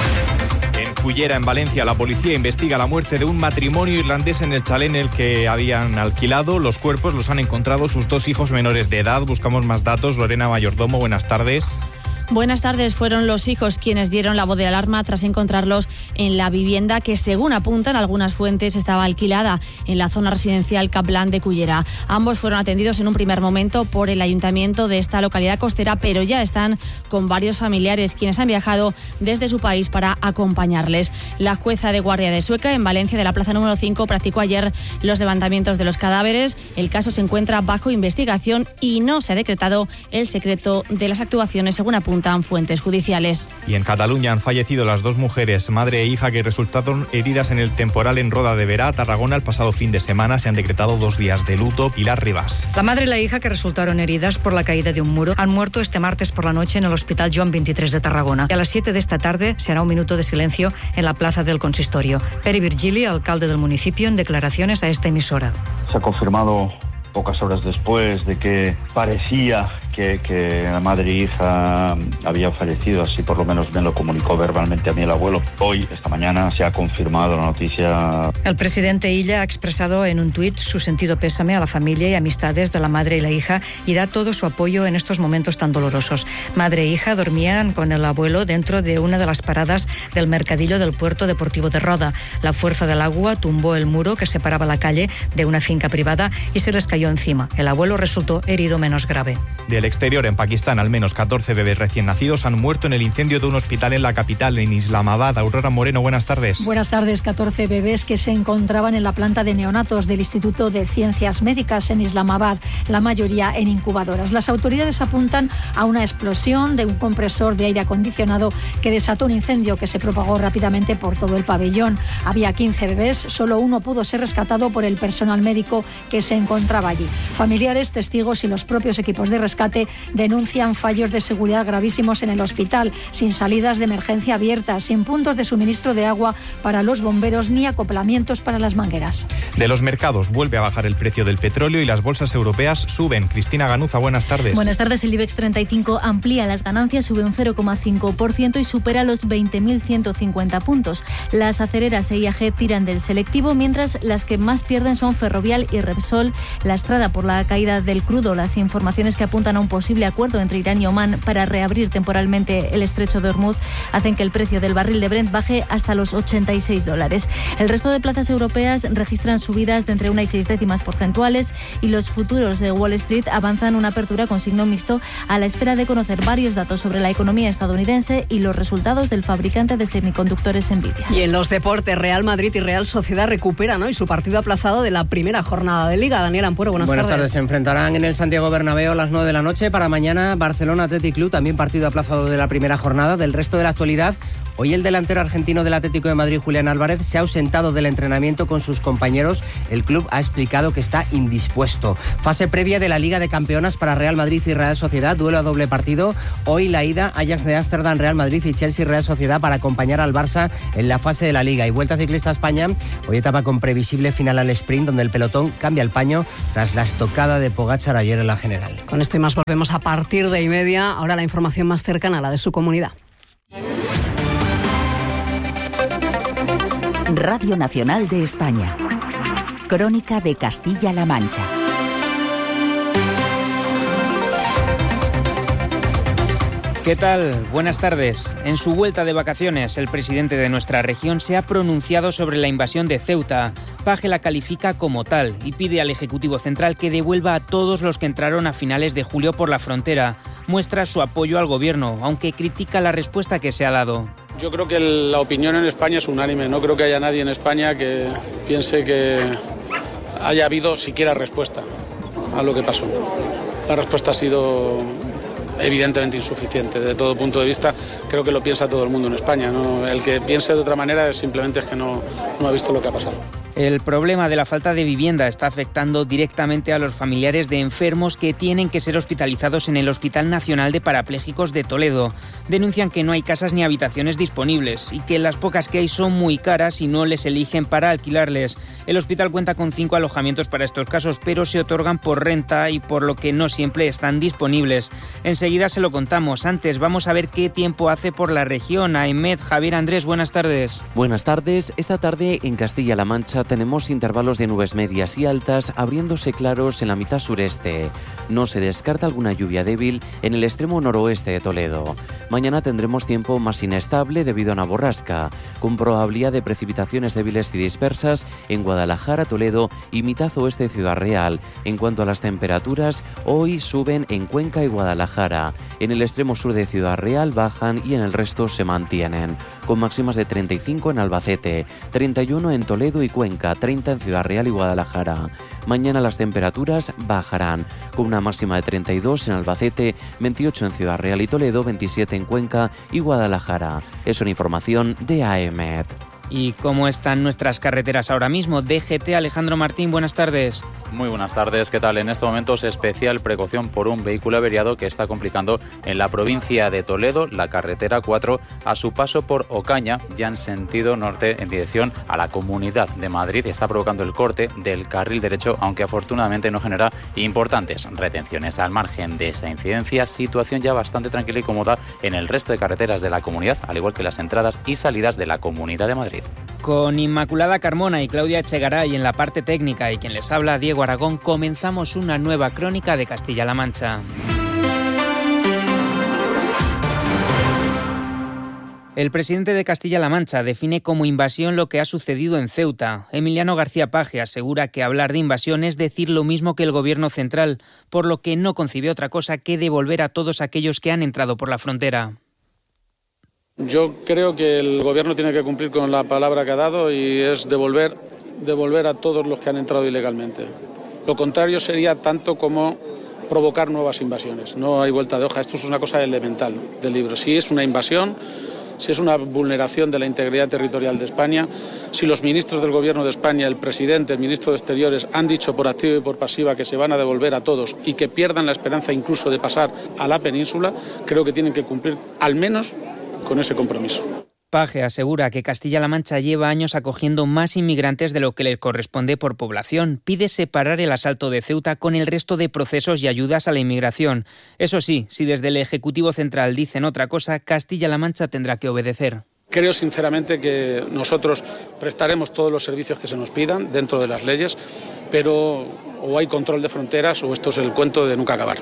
En Cullera, en Valencia, la policía investiga la muerte de un matrimonio irlandés en el chalet en el que habían alquilado. Los cuerpos los han encontrado sus dos hijos menores de edad. Buscamos más datos. Lorena Mayordomo, buenas tardes. Buenas tardes. Fueron los hijos quienes dieron la voz de alarma tras encontrarlos en la vivienda que, según apuntan algunas fuentes, estaba alquilada en la zona residencial Caplan de Cullera. Ambos fueron atendidos en un primer momento por el ayuntamiento de esta localidad costera, pero ya están con varios familiares quienes han viajado desde su país para acompañarles. La jueza de guardia de Sueca, en Valencia, de la plaza número 5, practicó ayer los levantamientos de los cadáveres. El caso se encuentra bajo investigación y no se ha decretado el secreto de las actuaciones, según apuntan fuentes judiciales. Y en Cataluña han fallecido las dos mujeres, madre e hija, que resultaron heridas en el temporal en Roda de Berà, Tarragona, el pasado fin de semana. Se han decretado 2 días de luto. Pilar Rivas. La madre y la hija, que resultaron heridas por la caída de un muro, han muerto este martes por la noche en el Hospital Joan 23 de Tarragona. Y a las 7 de esta tarde se hará un minuto de silencio en la plaza del Consistorio. Pere Virgili, alcalde del municipio, en declaraciones a esta emisora. Se ha confirmado pocas horas después de que parecía que la madre e hija habían fallecido, así por lo menos me lo comunicó verbalmente a mí el abuelo. Hoy, esta mañana, se ha confirmado la noticia. El presidente Illa ha expresado en un tuit su sentido pésame a la familia y amistades de la madre y la hija y da todo su apoyo en estos momentos tan dolorosos. Madre e hija dormían con el abuelo dentro de una de las paradas del mercadillo del puerto deportivo de Roda. La fuerza del agua tumbó el muro que separaba la calle de una finca privada y se les cayó encima. El abuelo resultó herido menos grave. Del exterior, en Pakistán, al menos 14 bebés recién nacidos han muerto en el incendio de un hospital en la capital, en Islamabad. Aurora Moreno, buenas tardes. Buenas tardes. 14 bebés que se encontraban en la planta de neonatos del Instituto de Ciencias Médicas en Islamabad, la mayoría en incubadoras. Las autoridades apuntan a una explosión de un compresor de aire acondicionado que desató un incendio que se propagó rápidamente por todo el pabellón. Había 15 bebés, solo uno pudo ser rescatado por el personal médico que se encontraba allí. Familiares, testigos y los propios equipos de rescate denuncian fallos de seguridad gravísimos en el hospital, sin salidas de emergencia abiertas, sin puntos de suministro de agua para los bomberos ni acoplamientos para las mangueras. De los mercados, vuelve a bajar el precio del petróleo y las bolsas europeas suben. Cristina Ganuza, buenas tardes. Buenas tardes. El IBEX 35 amplía las ganancias, sube un 0,5% y supera los 20.150 puntos. Las acereras e IAG tiran del selectivo, mientras las que más pierden son Ferrovial y Repsol, lastrada por la caída del crudo. Las informaciones que apuntan a un un posible acuerdo entre Irán y Omán para reabrir temporalmente el estrecho de Hormuz hacen que el precio del barril de Brent baje hasta los $86. El resto de plazas europeas registran subidas de entre 1 y 6 décimas porcentuales y los futuros de Wall Street avanzan una apertura con signo mixto a la espera de conocer varios datos sobre la economía estadounidense y los resultados del fabricante de semiconductores Nvidia. Y en los deportes, Real Madrid y Real Sociedad recuperan hoy su partido aplazado de la primera jornada de Liga. Daniel Ampuero, buenas tardes. Se enfrentarán en el Santiago Bernabéu a las 9 de la noche. Para mañana, Barcelona Athletic Club, también partido aplazado de la primera jornada. Del resto de la actualidad, hoy el delantero argentino del Atlético de Madrid, Julián Álvarez, se ha ausentado del entrenamiento con sus compañeros. El club ha explicado que está indispuesto. Fase previa de la Liga de Campeonas para Real Madrid y Real Sociedad, duelo a doble partido. Hoy la ida, Ajax de Ámsterdam, Real Madrid y Chelsea Real Sociedad para acompañar al Barça en la fase de la Liga. Y Vuelta Ciclista a España, hoy etapa con previsible final al sprint, donde el pelotón cambia el paño tras la estocada de Pogačar ayer en la general. Con esto y más volvemos a partir de 1:30. Ahora la información más cercana a la de su comunidad. Radio Nacional de España. Crónica de Castilla-La Mancha. ¿Qué tal? Buenas tardes. En su vuelta de vacaciones, el presidente de nuestra región se ha pronunciado sobre la invasión de Ceuta. Paje la califica como tal y pide al Ejecutivo Central que devuelva a todos los que entraron a finales de julio por la frontera. Muestra su apoyo al gobierno, aunque critica la respuesta que se ha dado. Yo creo que la opinión en España es unánime. No creo que haya nadie en España que piense que haya habido siquiera respuesta a lo que pasó. La respuesta ha sido evidentemente insuficiente desde todo punto de vista. Creo que lo piensa todo el mundo en España, ¿no? El que piense de otra manera simplemente es que no ha visto lo que ha pasado. El problema de la falta de vivienda está afectando directamente a los familiares de enfermos que tienen que ser hospitalizados en el Hospital Nacional de Parapléjicos de Toledo. Denuncian que no hay casas ni habitaciones disponibles y que las pocas que hay son muy caras y no les eligen para alquilarles. El hospital cuenta con 5 alojamientos para estos casos, pero se otorgan por renta y por lo que no siempre están disponibles. Enseguida se lo contamos. Antes vamos a ver qué tiempo hace por la región. Ahmed, Javier, Andrés, buenas tardes. Buenas tardes. Esta tarde en Castilla-La Mancha tenemos intervalos de nubes medias y altas abriéndose claros en la mitad sureste. No se descarta alguna lluvia débil en el extremo noroeste de Toledo. Mañana tendremos tiempo más inestable debido a una borrasca, con probabilidad de precipitaciones débiles y dispersas en Guadalajara, Toledo y mitad oeste de Ciudad Real. En cuanto a las temperaturas, hoy suben en Cuenca y Guadalajara. En el extremo sur de Ciudad Real bajan y en el resto se mantienen, con máximas de 35 en Albacete, 31 en Toledo y Cuenca, 30 en Ciudad Real y Guadalajara. Mañana las temperaturas bajarán, con una máxima de 32 en Albacete, 28 en Ciudad Real y Toledo, 27 en Cuenca y Guadalajara. Es una información de AEMET. ¿Y cómo están nuestras carreteras ahora mismo? DGT, Alejandro Martín, buenas tardes. Muy buenas tardes, ¿qué tal? En estos momentos especial precaución por un vehículo averiado que está complicando en la provincia de Toledo, la carretera 4, a su paso por Ocaña, ya en sentido norte en dirección a la Comunidad de Madrid. Está provocando el corte del carril derecho, aunque afortunadamente no genera importantes retenciones. Al margen de esta incidencia, situación ya bastante tranquila y cómoda en el resto de carreteras de la comunidad, al igual que las entradas y salidas de la Comunidad de Madrid. Con Inmaculada Carmona y Claudia Echegaray en la parte técnica y quien les habla, Diego Aragón, comenzamos una nueva crónica de Castilla-La Mancha. El presidente de Castilla-La Mancha define como invasión lo que ha sucedido en Ceuta. Emiliano García Paje asegura que hablar de invasión es decir lo mismo que el gobierno central, por lo que no concibe otra cosa que devolver a todos aquellos que han entrado por la frontera. Yo creo que el gobierno tiene que cumplir con la palabra que ha dado y es devolver a todos los que han entrado ilegalmente. Lo contrario sería tanto como provocar nuevas invasiones. No hay vuelta de hoja. Esto es una cosa elemental del libro. Si es una invasión, si es una vulneración de la integridad territorial de España, si los ministros del Gobierno de España, el presidente, el ministro de Exteriores han dicho por activa y por pasiva que se van a devolver a todos y que pierdan la esperanza incluso de pasar a la península, creo que tienen que cumplir al menos con ese compromiso. Paje asegura que Castilla-La Mancha lleva años acogiendo más inmigrantes de lo que le corresponde por población. Pide separar el asalto de Ceuta con el resto de procesos y ayudas a la inmigración. Eso sí, si desde el Ejecutivo Central dicen otra cosa, Castilla-La Mancha tendrá que obedecer. Creo sinceramente que nosotros prestaremos todos los servicios que se nos pidan dentro de las leyes, pero o hay control de fronteras o esto es el cuento de nunca acabar.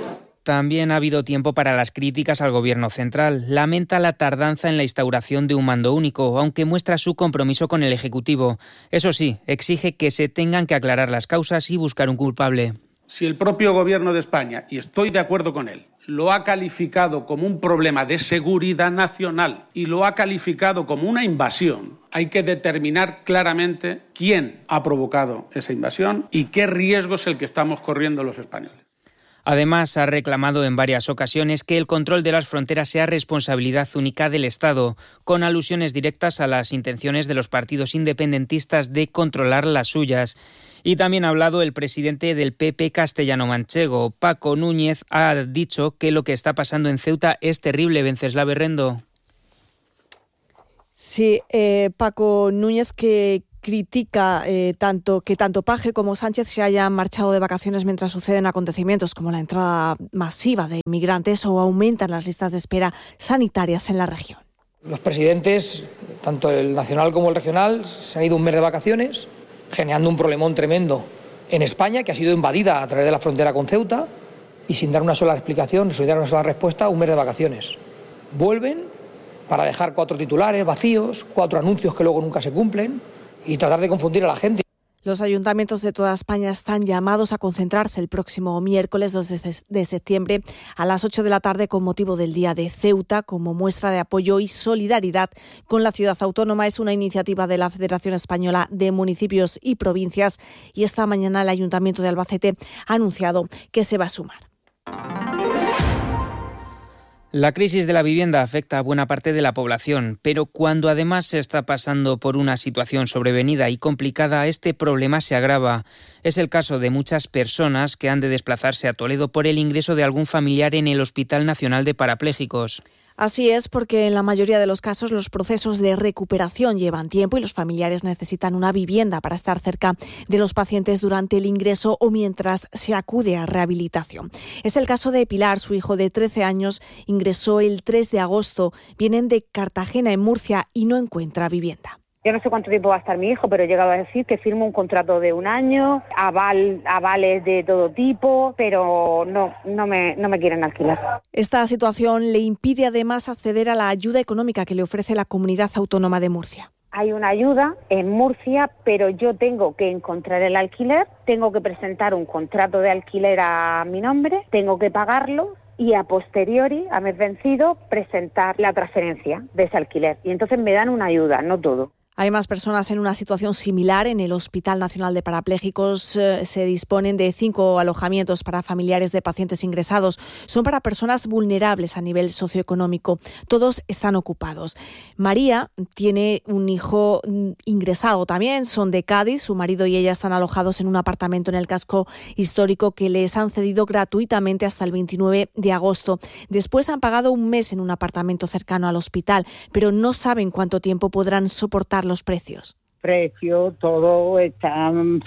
También ha habido tiempo para las críticas al Gobierno central. Lamenta la tardanza en la instauración de un mando único, aunque muestra su compromiso con el Ejecutivo. Eso sí, exige que se tengan que aclarar las causas y buscar un culpable. Si el propio Gobierno de España, y estoy de acuerdo con él, lo ha calificado como un problema de seguridad nacional y lo ha calificado como una invasión, hay que determinar claramente quién ha provocado esa invasión y qué riesgo es el que estamos corriendo los españoles. Además, ha reclamado en varias ocasiones que el control de las fronteras sea responsabilidad única del Estado, con alusiones directas a las intenciones de los partidos independentistas de controlar las suyas. Y también ha hablado el presidente del PP castellano-manchego, Paco Núñez, ha dicho que lo que está pasando en Ceuta es terrible. Venceslao Berrendo. Sí, Paco Núñez, que critica que tanto Paje como Sánchez se hayan marchado de vacaciones mientras suceden acontecimientos como la entrada masiva de inmigrantes o aumentan las listas de espera sanitarias en la región. Los presidentes, tanto el nacional como el regional, se han ido un mes de vacaciones, generando un problemón tremendo en España, que ha sido invadida a través de la frontera con Ceuta, y sin dar una sola explicación, sin dar una sola respuesta, un mes de vacaciones. Vuelven para dejar 4 titulares vacíos, 4 anuncios que luego nunca se cumplen, y tratar de confundir a la gente. Los ayuntamientos de toda España están llamados a concentrarse el próximo miércoles 2 de septiembre a las 8 de la tarde con motivo del Día de Ceuta, como muestra de apoyo y solidaridad con la ciudad autónoma. Es una iniciativa de la Federación Española de Municipios y Provincias y esta mañana el Ayuntamiento de Albacete ha anunciado que se va a sumar. La crisis de la vivienda afecta a buena parte de la población, pero cuando además se está pasando por una situación sobrevenida y complicada, este problema se agrava. Es el caso de muchas personas que han de desplazarse a Toledo por el ingreso de algún familiar en el Hospital Nacional de Parapléjicos. Así es, porque en la mayoría de los casos los procesos de recuperación llevan tiempo y los familiares necesitan una vivienda para estar cerca de los pacientes durante el ingreso o mientras se acude a rehabilitación. Es el caso de Pilar, su hijo de 13 años ingresó el 3 de agosto. Vienen de Cartagena, en Murcia, y no encuentra vivienda. Yo no sé cuánto tiempo va a estar mi hijo, pero he llegado a decir que firmo un contrato de 1 año, avales de todo tipo, pero no me quieren alquilar. Esta situación le impide además acceder a la ayuda económica que le ofrece la Comunidad Autónoma de Murcia. Hay una ayuda en Murcia, pero yo tengo que encontrar el alquiler, tengo que presentar un contrato de alquiler a mi nombre, tengo que pagarlo y a posteriori, a mes vencido, presentar la transferencia de ese alquiler. Y entonces me dan una ayuda, no todo. Hay más personas en una situación similar. En el Hospital Nacional de Parapléjicos se disponen de 5 alojamientos para familiares de pacientes ingresados. Son para personas vulnerables a nivel socioeconómico. Todos están ocupados. María tiene un hijo ingresado también. Son de Cádiz. Su marido y ella están alojados en un apartamento en el casco histórico que les han cedido gratuitamente hasta el 29 de agosto. Después han pagado un mes en un apartamento cercano al hospital, pero no saben cuánto tiempo podrán soportar los precios. Precio, todo está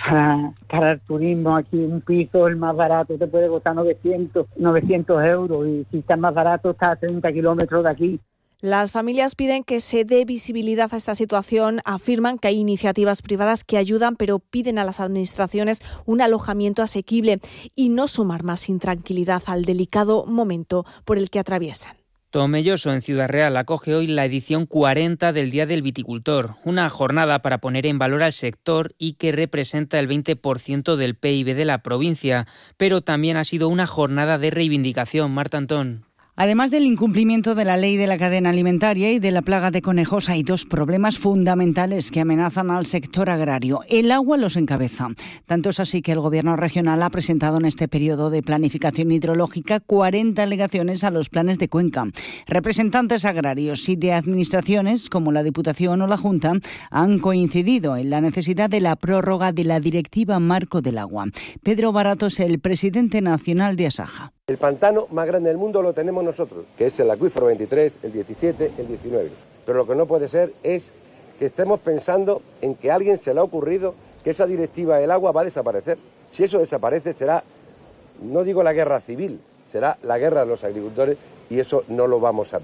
para el turismo. Aquí un piso, el más barato, te puede costar 900 euros y si está más barato está a 30 kilómetros de aquí. Las familias piden que se dé visibilidad a esta situación, afirman que hay iniciativas privadas que ayudan, pero piden a las administraciones un alojamiento asequible y no sumar más intranquilidad al delicado momento por el que atraviesan. Tomelloso, en Ciudad Real, acoge hoy la edición 40 del Día del Viticultor, una jornada para poner en valor al sector y que representa el 20% del PIB de la provincia, pero también ha sido una jornada de reivindicación. Marta Antón. Además del incumplimiento de la ley de la cadena alimentaria y de la plaga de conejos, hay 2 problemas fundamentales que amenazan al sector agrario. El agua los encabeza. Tanto es así que el Gobierno regional ha presentado en este periodo de planificación hidrológica 40 alegaciones a los planes de cuenca. Representantes agrarios y de administraciones, como la Diputación o la Junta, han coincidido en la necesidad de la prórroga de la Directiva Marco del Agua. Pedro Baratos, el presidente nacional de Asaja. El pantano más grande del mundo lo tenemos nosotros, que es el acuífero 23, el 17, el 19. Pero lo que no puede ser es que estemos pensando en que a alguien se le ha ocurrido que esa directiva del agua va a desaparecer. Si eso desaparece será, no digo la guerra civil, será la guerra de los agricultores y eso no lo vamos a permitir.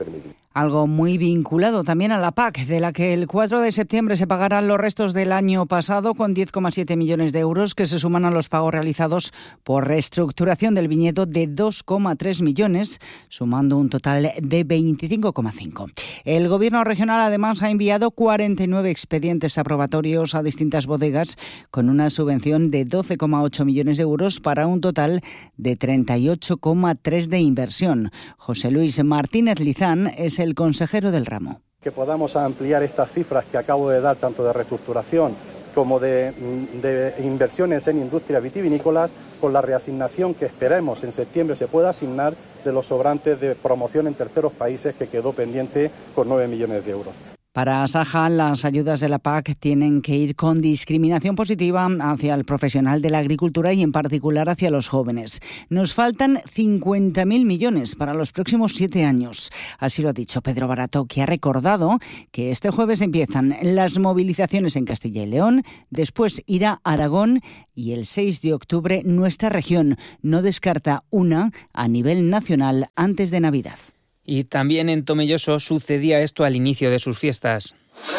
algo muy vinculado también a la PAC, de la que el 4 de septiembre se pagarán los restos del año pasado con 10,7 millones de euros que se suman a los pagos realizados por reestructuración del viñedo de 2,3 millones, sumando un total de 25,5. El Gobierno regional además ha enviado 49 expedientes aprobatorios a distintas bodegas con una subvención de 12,8 millones de euros para un total de 38,3 de inversión. José Luis Martínez Lizán es el consejero del ramo. Que podamos ampliar estas cifras que acabo de dar, tanto de reestructuración como de inversiones en industrias vitivinícolas, con la reasignación que esperemos en septiembre se pueda asignar de los sobrantes de promoción en terceros países, que quedó pendiente con 9 millones de euros. Para Asaja, las ayudas de la PAC tienen que ir con discriminación positiva hacia el profesional de la agricultura y en particular hacia los jóvenes. Nos faltan 50.000 millones para los próximos 7 años. Así lo ha dicho Pedro Barato, que ha recordado que este jueves empiezan las movilizaciones en Castilla y León, después irá a Aragón y el 6 de octubre nuestra región. No descarta una a nivel nacional antes de Navidad. Y también en Tomelloso sucedía esto al inicio de sus fiestas.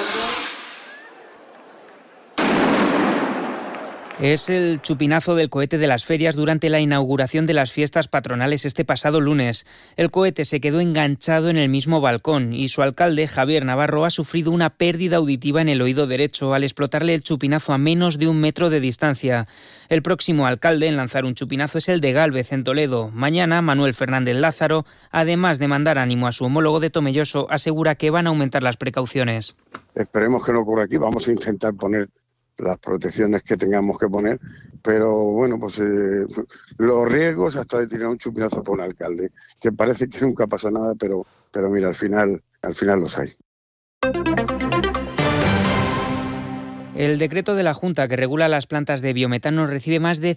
Es el chupinazo del cohete de las ferias durante la inauguración de las fiestas patronales este pasado lunes. El cohete se quedó enganchado en el mismo balcón y su alcalde, Javier Navarro, ha sufrido una pérdida auditiva en el oído derecho al explotarle el chupinazo a menos de 1 metro de distancia. El próximo alcalde en lanzar un chupinazo es el de Gálvez, en Toledo. Mañana, Manuel Fernández Lázaro, además de mandar ánimo a su homólogo de Tomelloso, asegura que van a aumentar las precauciones. Esperemos que no ocurra aquí. Vamos a intentar poner las protecciones que tengamos que poner, pero bueno, pues los riesgos hasta de tirar un chupinazo por un alcalde, que parece que nunca pasa nada, pero mira, al final los hay. El decreto de la Junta que regula las plantas de biometano recibe más de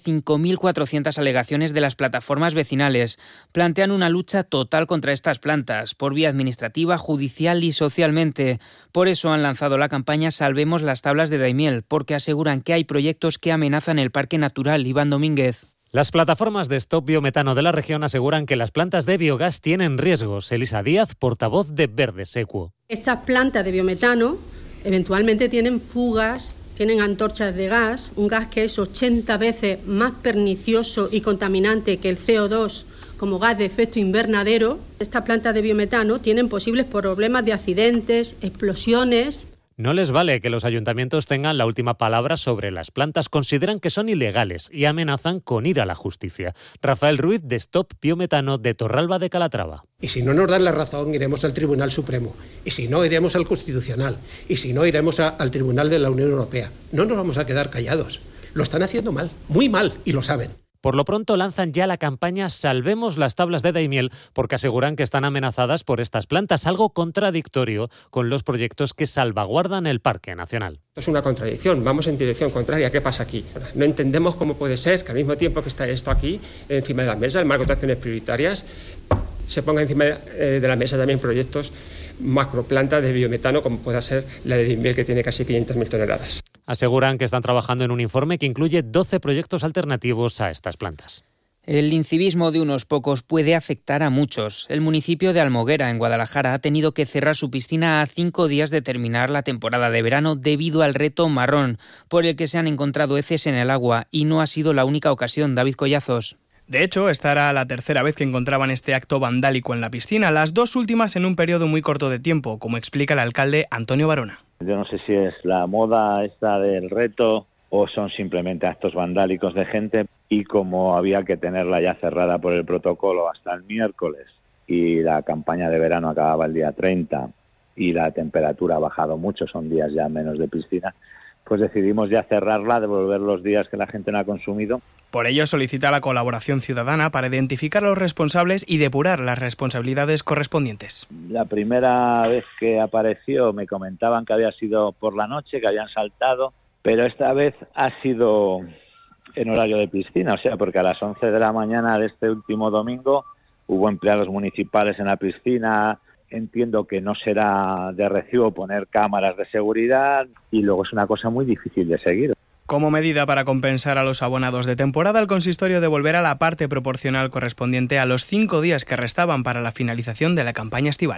5.400 alegaciones de las plataformas vecinales. Plantean una lucha total contra estas plantas, por vía administrativa, judicial y socialmente. Por eso han lanzado la campaña Salvemos las tablas de Daimiel, porque aseguran que hay proyectos que amenazan el Parque Natural. Iván Domínguez. Las plataformas de Stop Biometano de la región aseguran que las plantas de biogás tienen riesgos. Elisa Díaz, portavoz de Verde Secuo. Estas plantas de biometano eventualmente tienen fugas, tienen antorchas de gas, un gas que es 80 veces más pernicioso y contaminante que el CO2 como gas de efecto invernadero. Estas plantas de biometano tienen posibles problemas de accidentes, explosiones. No les vale que los ayuntamientos tengan la última palabra sobre las plantas. Consideran que son ilegales y amenazan con ir a la justicia. Rafael Ruiz, de Stop Biometano de Torralba de Calatrava. Y si no nos dan la razón, iremos al Tribunal Supremo. Y si no, iremos al Constitucional. Y si no, iremos al Tribunal de la Unión Europea. No nos vamos a quedar callados. Lo están haciendo mal, muy mal, y lo saben. Por lo pronto lanzan ya la campaña Salvemos las tablas de Daimiel, porque aseguran que están amenazadas por estas plantas, algo contradictorio con los proyectos que salvaguardan el Parque Nacional. Es una contradicción, vamos en dirección contraria. ¿Qué pasa aquí? No entendemos cómo puede ser que al mismo tiempo que está esto aquí, encima de la mesa, el marco de acciones prioritarias, se ponga encima de la mesa también proyectos macroplantas de biometano, como pueda ser la de Daimiel, que tiene casi 500.000 toneladas. Aseguran que están trabajando en un informe que incluye 12 proyectos alternativos a estas plantas. El incivismo de unos pocos puede afectar a muchos. El municipio de Almoguera, en Guadalajara, ha tenido que cerrar su piscina a 5 días de terminar la temporada de verano debido al reto marrón, por el que se han encontrado heces en el agua, y no ha sido la única ocasión. David Collazos. De hecho, esta era la tercera vez que encontraban este acto vandálico en la piscina, las 2 últimas en un periodo muy corto de tiempo, como explica el alcalde Antonio Barona. Yo no sé si es la moda esta del reto o son simplemente actos vandálicos de gente, y como había que tenerla ya cerrada por el protocolo hasta el miércoles y la campaña de verano acababa el día 30 y la temperatura ha bajado mucho, son días ya menos de piscina, pues decidimos ya cerrarla, devolver los días que la gente no ha consumido. Por ello solicita la colaboración ciudadana para identificar a los responsables y depurar las responsabilidades correspondientes. La primera vez que apareció me comentaban que había sido por la noche, que habían saltado, pero esta vez ha sido en horario de piscina, o sea, porque a las 11 de la mañana de este último domingo hubo empleados municipales en la piscina. Entiendo que no será de recibo poner cámaras de seguridad y luego es una cosa muy difícil de seguir. Como medida para compensar a los abonados de temporada, el consistorio devolverá la parte proporcional correspondiente a los 5 días que restaban para la finalización de la campaña estival.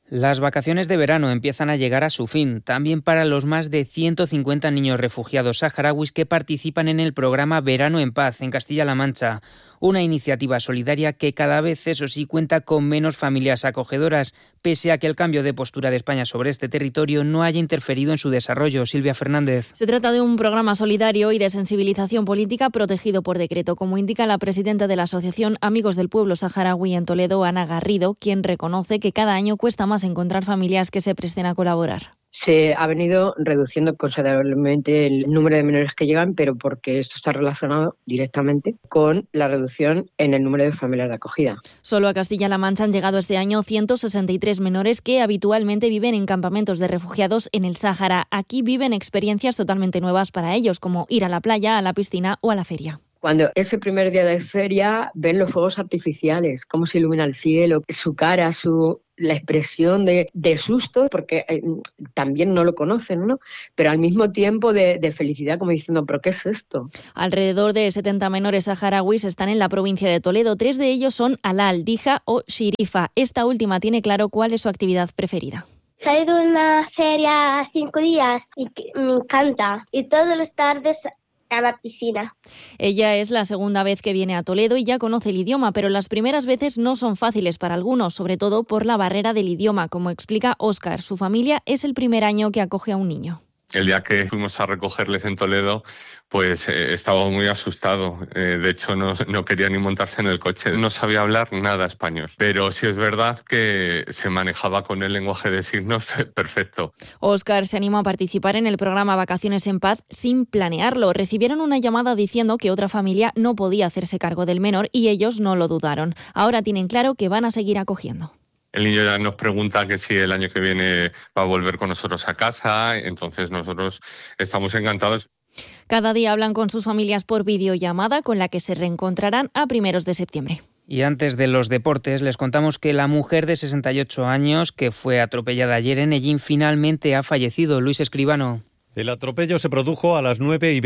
Las vacaciones de verano empiezan a llegar a su fin, también para los más de 150 niños refugiados saharauis que participan en el programa Verano en Paz en Castilla-La Mancha, una iniciativa solidaria que cada vez, eso sí, cuenta con menos familias acogedoras, pese a que el cambio de postura de España sobre este territorio no haya interferido en su desarrollo. Silvia Fernández. Se trata de un programa solidario y de sensibilización política protegido por decreto, como indica la presidenta de la Asociación Amigos del Pueblo Saharaui en Toledo, Ana Garrido, quien reconoce que cada año cuesta más encontrar familias que se presten a colaborar. Se ha venido reduciendo considerablemente el número de menores que llegan, pero porque esto está relacionado directamente con la reducción en el número de familias de acogida. Solo a Castilla-La Mancha han llegado este año 163 menores que habitualmente viven en campamentos de refugiados en el Sáhara. Aquí viven experiencias totalmente nuevas para ellos, como ir a la playa, a la piscina o a la feria. Cuando ese primer día de feria ven los fuegos artificiales, cómo se ilumina el cielo, su cara, la expresión de susto, porque también no lo conocen, ¿no? Pero al mismo tiempo de felicidad, como diciendo, ¿pero qué es esto? Alrededor de 70 menores saharauis están en la provincia de Toledo. 3 de ellos son Alal, Dija o Shirifa. Esta última tiene claro cuál es su actividad preferida. He ido a una feria 5 días y me encanta. Y todas las tardes a la piscina. Ella es la segunda vez que viene a Toledo y ya conoce el idioma, pero las primeras veces no son fáciles para algunos, sobre todo por la barrera del idioma, como explica Óscar. Su familia es el primer año que acoge a un niño. El día que fuimos a recogerles en Toledo, pues estaba muy asustado. De hecho, no quería ni montarse en el coche. No sabía hablar nada español. Pero sí es verdad que se manejaba con el lenguaje de signos perfecto. Óscar se animó a participar en el programa Vacaciones en Paz sin planearlo. Recibieron una llamada diciendo que otra familia no podía hacerse cargo del menor y ellos no lo dudaron. Ahora tienen claro que van a seguir acogiendo. El niño ya nos pregunta que si el año que viene va a volver con nosotros a casa, entonces nosotros estamos encantados. Cada día hablan con sus familias por videollamada, con la que se reencontrarán a primeros de septiembre. Y antes de los deportes, les contamos que la mujer de 68 años, que fue atropellada ayer en Ellín, finalmente ha fallecido. Luis Escribano. El atropello se produjo a las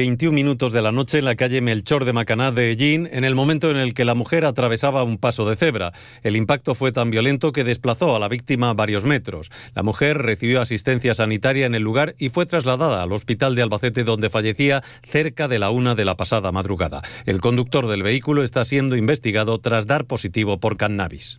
9:21 de la noche en la calle Melchor de Macaná de Ellín, en el momento en el que la mujer atravesaba un paso de cebra. El impacto fue tan violento que desplazó a la víctima varios metros. La mujer recibió asistencia sanitaria en el lugar y fue trasladada al hospital de Albacete, donde fallecía cerca de la 1 de la pasada madrugada. El conductor del vehículo está siendo investigado tras dar positivo por cannabis.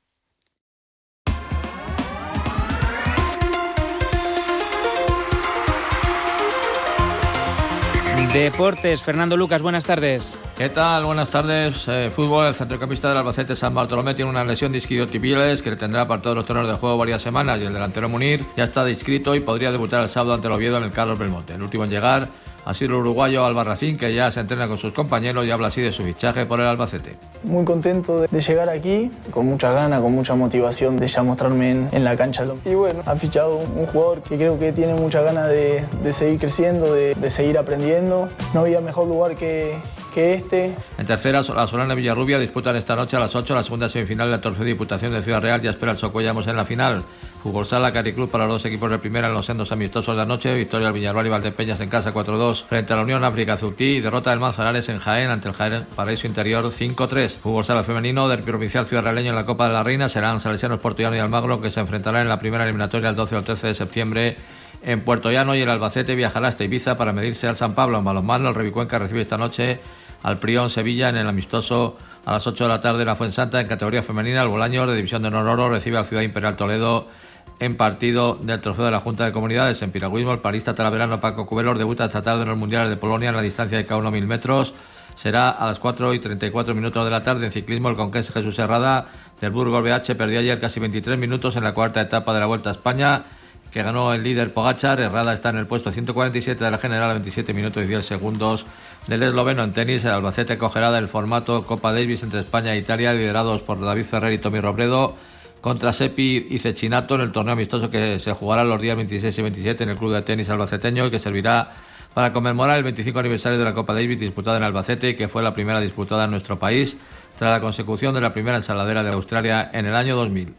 Deportes, Fernando Lucas, buenas tardes. ¿Qué tal? Buenas tardes. Fútbol, el centrocampista del Albacete, San Bartolomé, tiene una lesión de isquiotibiales que le tendrá apartado los terrenos de juego varias semanas, y el delantero Munir ya está inscrito y podría debutar el sábado ante el Oviedo en el Carlos Belmonte. El último en llegar ha sido el uruguayo Albarracín, que ya se entrena con sus compañeros y habla así de su fichaje por el Albacete. Muy contento de llegar aquí, con mucha gana, con mucha motivación de ya mostrarme en la cancha. Y bueno, ha fichado un jugador que creo que tiene mucha ganas de seguir creciendo, de seguir aprendiendo. No había mejor lugar que este. En tercera, la Solana Villarrubia disputan esta noche a las 8 la segunda semifinal de la Trofeo de Diputación de Ciudad Real. Ya espera el Socuellamos en la final. Fútbol Sala, Cariclub para los dos equipos de primera en los sendos amistosos de anoche. Victoria al Villarreal y Valdepeñas en casa 4-2 frente a la Unión África Ceuti, y derrota del Manzanares en Jaén ante el Jaén Paraíso Interior 5-3. Fútbol Sala femenino, derbi provincial Ciudad Realeño en la Copa de la Reina. Serán Salesianos, Puertollano y Almagro, que se enfrentarán en la primera eliminatoria el 12 al 13 de septiembre en Puertollano, y el Albacete viajará hasta Ibiza para medirse al San Pablo. En balonmano, el Revicuenca recibe esta noche al Prión Sevilla en el amistoso a las 8 de la tarde en la Fuensanta. En categoría femenina, el Bolaños de División de Honor Oro recibe al Ciudad Imperial Toledo en partido del trofeo de la Junta de Comunidades. En piragüismo, el parista talaverano Paco Cubelos debuta esta tarde en los Mundiales de Polonia en la distancia de cada 1.000 metros. Será a las 4:34 de la tarde. En ciclismo, el conquense Jesús Herrada del Burgos BH perdió ayer casi 23 minutos en la cuarta etapa de la Vuelta a España, que ganó el líder Pogačar. Herrada está en el puesto 147 de la general a 27 minutos y 10 segundos del esloveno. En tenis, el Albacete cogerá el formato Copa Davis entre España e Italia, liderados por David Ferrer y Tommy Robredo, contra Sepi y Cecchinato en el torneo amistoso que se jugará los días 26 y 27 en el club de tenis albaceteño, y que servirá para conmemorar el 25 aniversario de la Copa Davis disputada en Albacete, que fue la primera disputada en nuestro país tras la consecución de la primera ensaladera de Australia en el año 2000.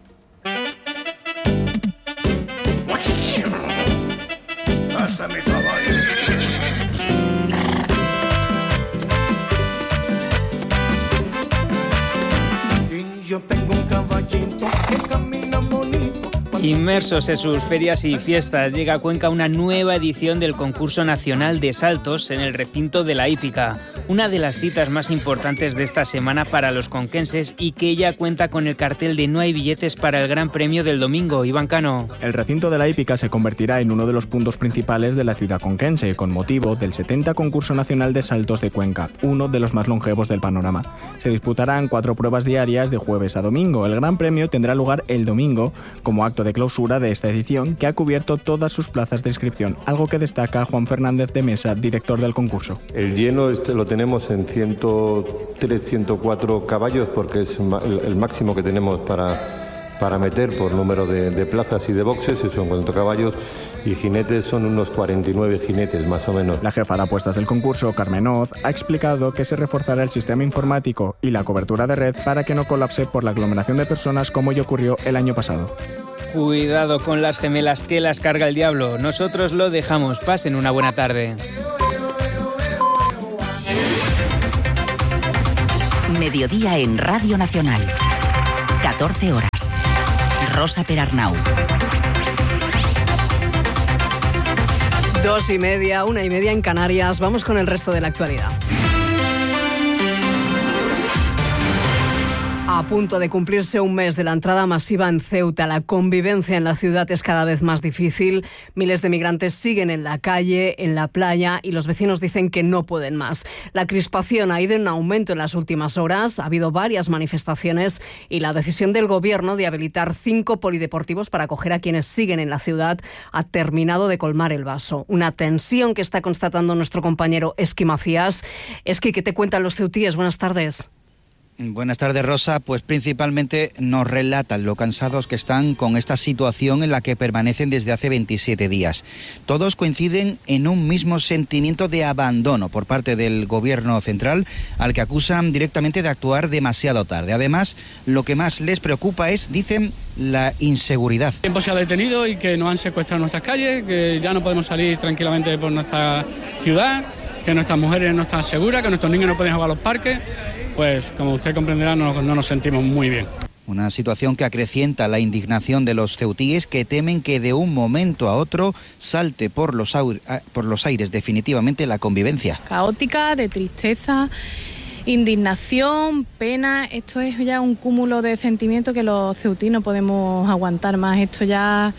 Pásame, caballo. Y yo tengo un caballito que camina bonito. Inmersos en sus ferias y fiestas, llega a Cuenca una nueva edición del Concurso Nacional de Saltos en el recinto de la Hípica, una de las citas más importantes de esta semana para los conquenses y que ya cuenta con el cartel de no hay billetes para el Gran Premio del domingo. Iván Cano. El recinto de la Hípica se convertirá en uno de los puntos principales de la ciudad conquense, con motivo del 70 Concurso Nacional de Saltos de Cuenca, uno de los más longevos del panorama. Se disputarán 4 pruebas diarias de jueves a domingo. El Gran Premio tendrá lugar el domingo como acto de clausura de esta edición, que ha cubierto todas sus plazas de inscripción, algo que destaca Juan Fernández de Mesa, director del concurso. El lleno lo tenemos en 103, 104 caballos, porque es el máximo que tenemos para meter por número de plazas y de boxes, y son 40 caballos, y jinetes son unos 49 jinetes más o menos. La jefa de apuestas del concurso, Carmen Oz, ha explicado que se reforzará el sistema informático y la cobertura de red para que no colapse por la aglomeración de personas como ya ocurrió el año pasado. Cuidado con las gemelas, que las carga el diablo. Nosotros lo dejamos. Pasen una buena tarde. Mediodía en Radio Nacional. 14 horas. Rosa Perarnau. 2:30, 1:30 en Canarias. Vamos con el resto de la actualidad. A punto de cumplirse un mes de la entrada masiva en Ceuta, la convivencia en la ciudad es cada vez más difícil. Miles de migrantes siguen en la calle, en la playa, y los vecinos dicen que no pueden más. La crispación ha ido en aumento en las últimas horas, ha habido varias manifestaciones y la decisión del gobierno de habilitar 5 polideportivos para acoger a quienes siguen en la ciudad ha terminado de colmar el vaso. Una tensión que está constatando nuestro compañero Esqui Macías. Esqui, ¿qué te cuentan los ceutíes? Buenas tardes. Buenas tardes, Rosa. Pues principalmente nos relatan lo cansados que están con esta situación en la que permanecen desde hace 27 días. Todos coinciden en un mismo sentimiento de abandono por parte del gobierno central, al que acusan directamente de actuar demasiado tarde. Además, lo que más les preocupa es, dicen, la inseguridad. El tiempo se ha detenido y que nos han secuestrado nuestras calles, que ya no podemos salir tranquilamente por nuestra ciudad, que nuestras mujeres no están seguras, que nuestros niños no pueden jugar a los parques. Pues como usted comprenderá, no nos sentimos muy bien. Una situación que acrecienta la indignación de los ceutíes, que temen que de un momento a otro salte por los aires definitivamente la convivencia. Caótica, de tristeza, indignación, pena. Esto es ya un cúmulo de sentimientos que los ceutíes no podemos aguantar más. Esto ya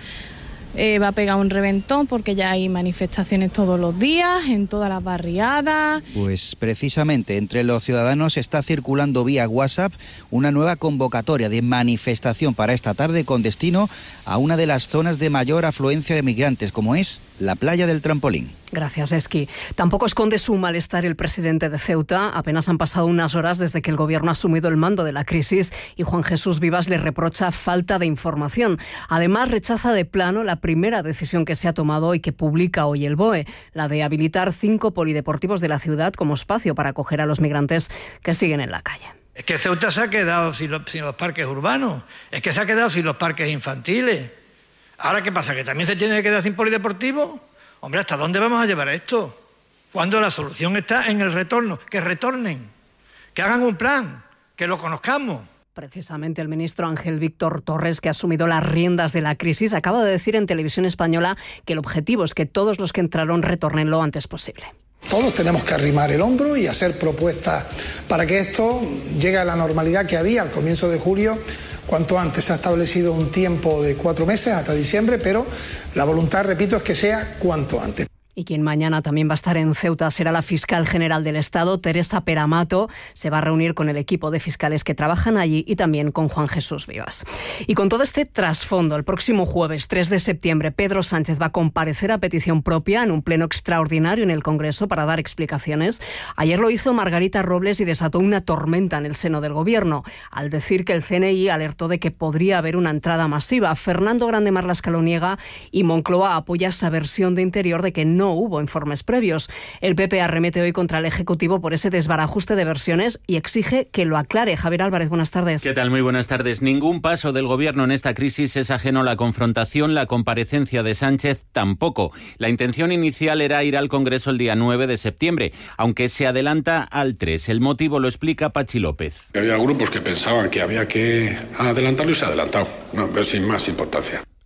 va a pegar un reventón, porque ya hay manifestaciones todos los días, en todas las barriadas. Pues precisamente entre los ciudadanos está circulando vía WhatsApp una nueva convocatoria de manifestación para esta tarde con destino a una de las zonas de mayor afluencia de migrantes, como es la playa del Trampolín. Gracias, Esqui. Tampoco esconde su malestar el presidente de Ceuta. Apenas han pasado unas horas desde que el gobierno ha asumido el mando de la crisis y Juan Jesús Vivas le reprocha falta de información. Además, rechaza de plano la primera decisión que se ha tomado y que publica hoy el BOE, la de habilitar 5 polideportivos de la ciudad como espacio para acoger a los migrantes que siguen en la calle. Es que Ceuta se ha quedado sin los parques urbanos, es que se ha quedado sin los parques infantiles. ¿Ahora qué pasa? ¿Que también se tiene que quedar sin polideportivo? Hombre, ¿hasta dónde vamos a llevar esto? Cuando la solución está en el retorno. Que retornen, que hagan un plan, que lo conozcamos. Precisamente el ministro Ángel Víctor Torres, que ha asumido las riendas de la crisis, acaba de decir en Televisión Española que el objetivo es que todos los que entraron retornen lo antes posible. Todos tenemos que arrimar el hombro y hacer propuestas para que esto llegue a la normalidad que había al comienzo de julio. Cuanto antes. Se ha establecido un tiempo de 4 meses hasta diciembre, pero la voluntad, repito, es que sea cuanto antes. Y quien mañana también va a estar en Ceuta será la fiscal general del Estado, Teresa Peramato. Se va a reunir con el equipo de fiscales que trabajan allí y también con Juan Jesús Vivas. Y con todo este trasfondo, el próximo jueves 3 de septiembre, Pedro Sánchez va a comparecer a petición propia en un pleno extraordinario en el Congreso para dar explicaciones. Ayer lo hizo Margarita Robles y desató una tormenta en el seno del Gobierno, al decir que el CNI alertó de que podría haber una entrada masiva. Fernando Grande Marlaska lo niega y Moncloa apoya esa versión de Interior de que no hubo informes previos. El PP arremete hoy contra el Ejecutivo por ese desbarajuste de versiones y exige que lo aclare. Javier Álvarez, buenas tardes. ¿Qué tal? Muy buenas tardes. Ningún paso del Gobierno en esta crisis es ajeno a la confrontación. La comparecencia de Sánchez tampoco. La intención inicial era ir al Congreso el día 9 de septiembre, aunque se adelanta al 3. El motivo lo explica Pachi López. Había grupos que pensaban que había que adelantarlo y se ha adelantado, no, pero sin más importancia.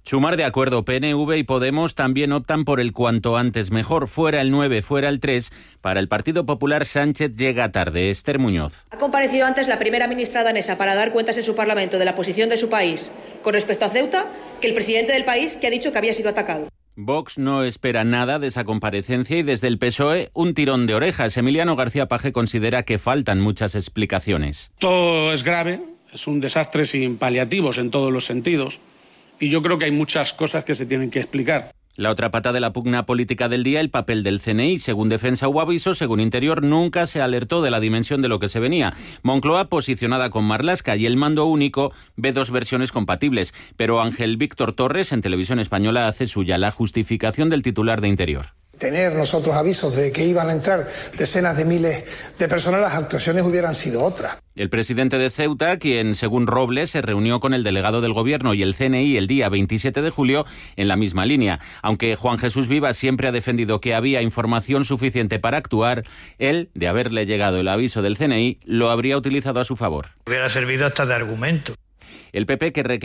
Sumar de acuerdo. PNV y Podemos también optan por el cuanto antes mejor. Fuera el 9, fuera el 3. Para el Partido Popular, Sánchez llega tarde. Esther Muñoz. Ha comparecido antes la primera ministra danesa para dar cuentas en su Parlamento de la posición de su país con respecto a Ceuta que el presidente del país, que ha dicho que había sido atacado. Vox no espera nada de esa comparecencia y desde el PSOE un tirón de orejas. Emiliano García Paje considera que faltan muchas explicaciones. Todo es grave, es un desastre sin paliativos en todos los sentidos. Y yo creo que hay muchas cosas que se tienen que explicar. La otra pata de la pugna política del día, el papel del CNI. Según Defensa hubo aviso, según Interior nunca se alertó de la dimensión de lo que se venía. Moncloa, posicionada con Marlaska, y el mando único ve dos versiones compatibles. Pero Ángel Víctor Torres, en Televisión Española, hace suya la justificación del titular de Interior. Tener nosotros avisos de que iban a entrar decenas de miles de personas, las actuaciones hubieran sido otras. El presidente de Ceuta, quien según Robles se reunió con el delegado del Gobierno y el CNI el día 27 de julio en la misma línea. Aunque Juan Jesús Vivas siempre ha defendido que había información suficiente para actuar, él, de haberle llegado el aviso del CNI, lo habría utilizado a su favor. Hubiera servido hasta de argumento. El PP, que reclama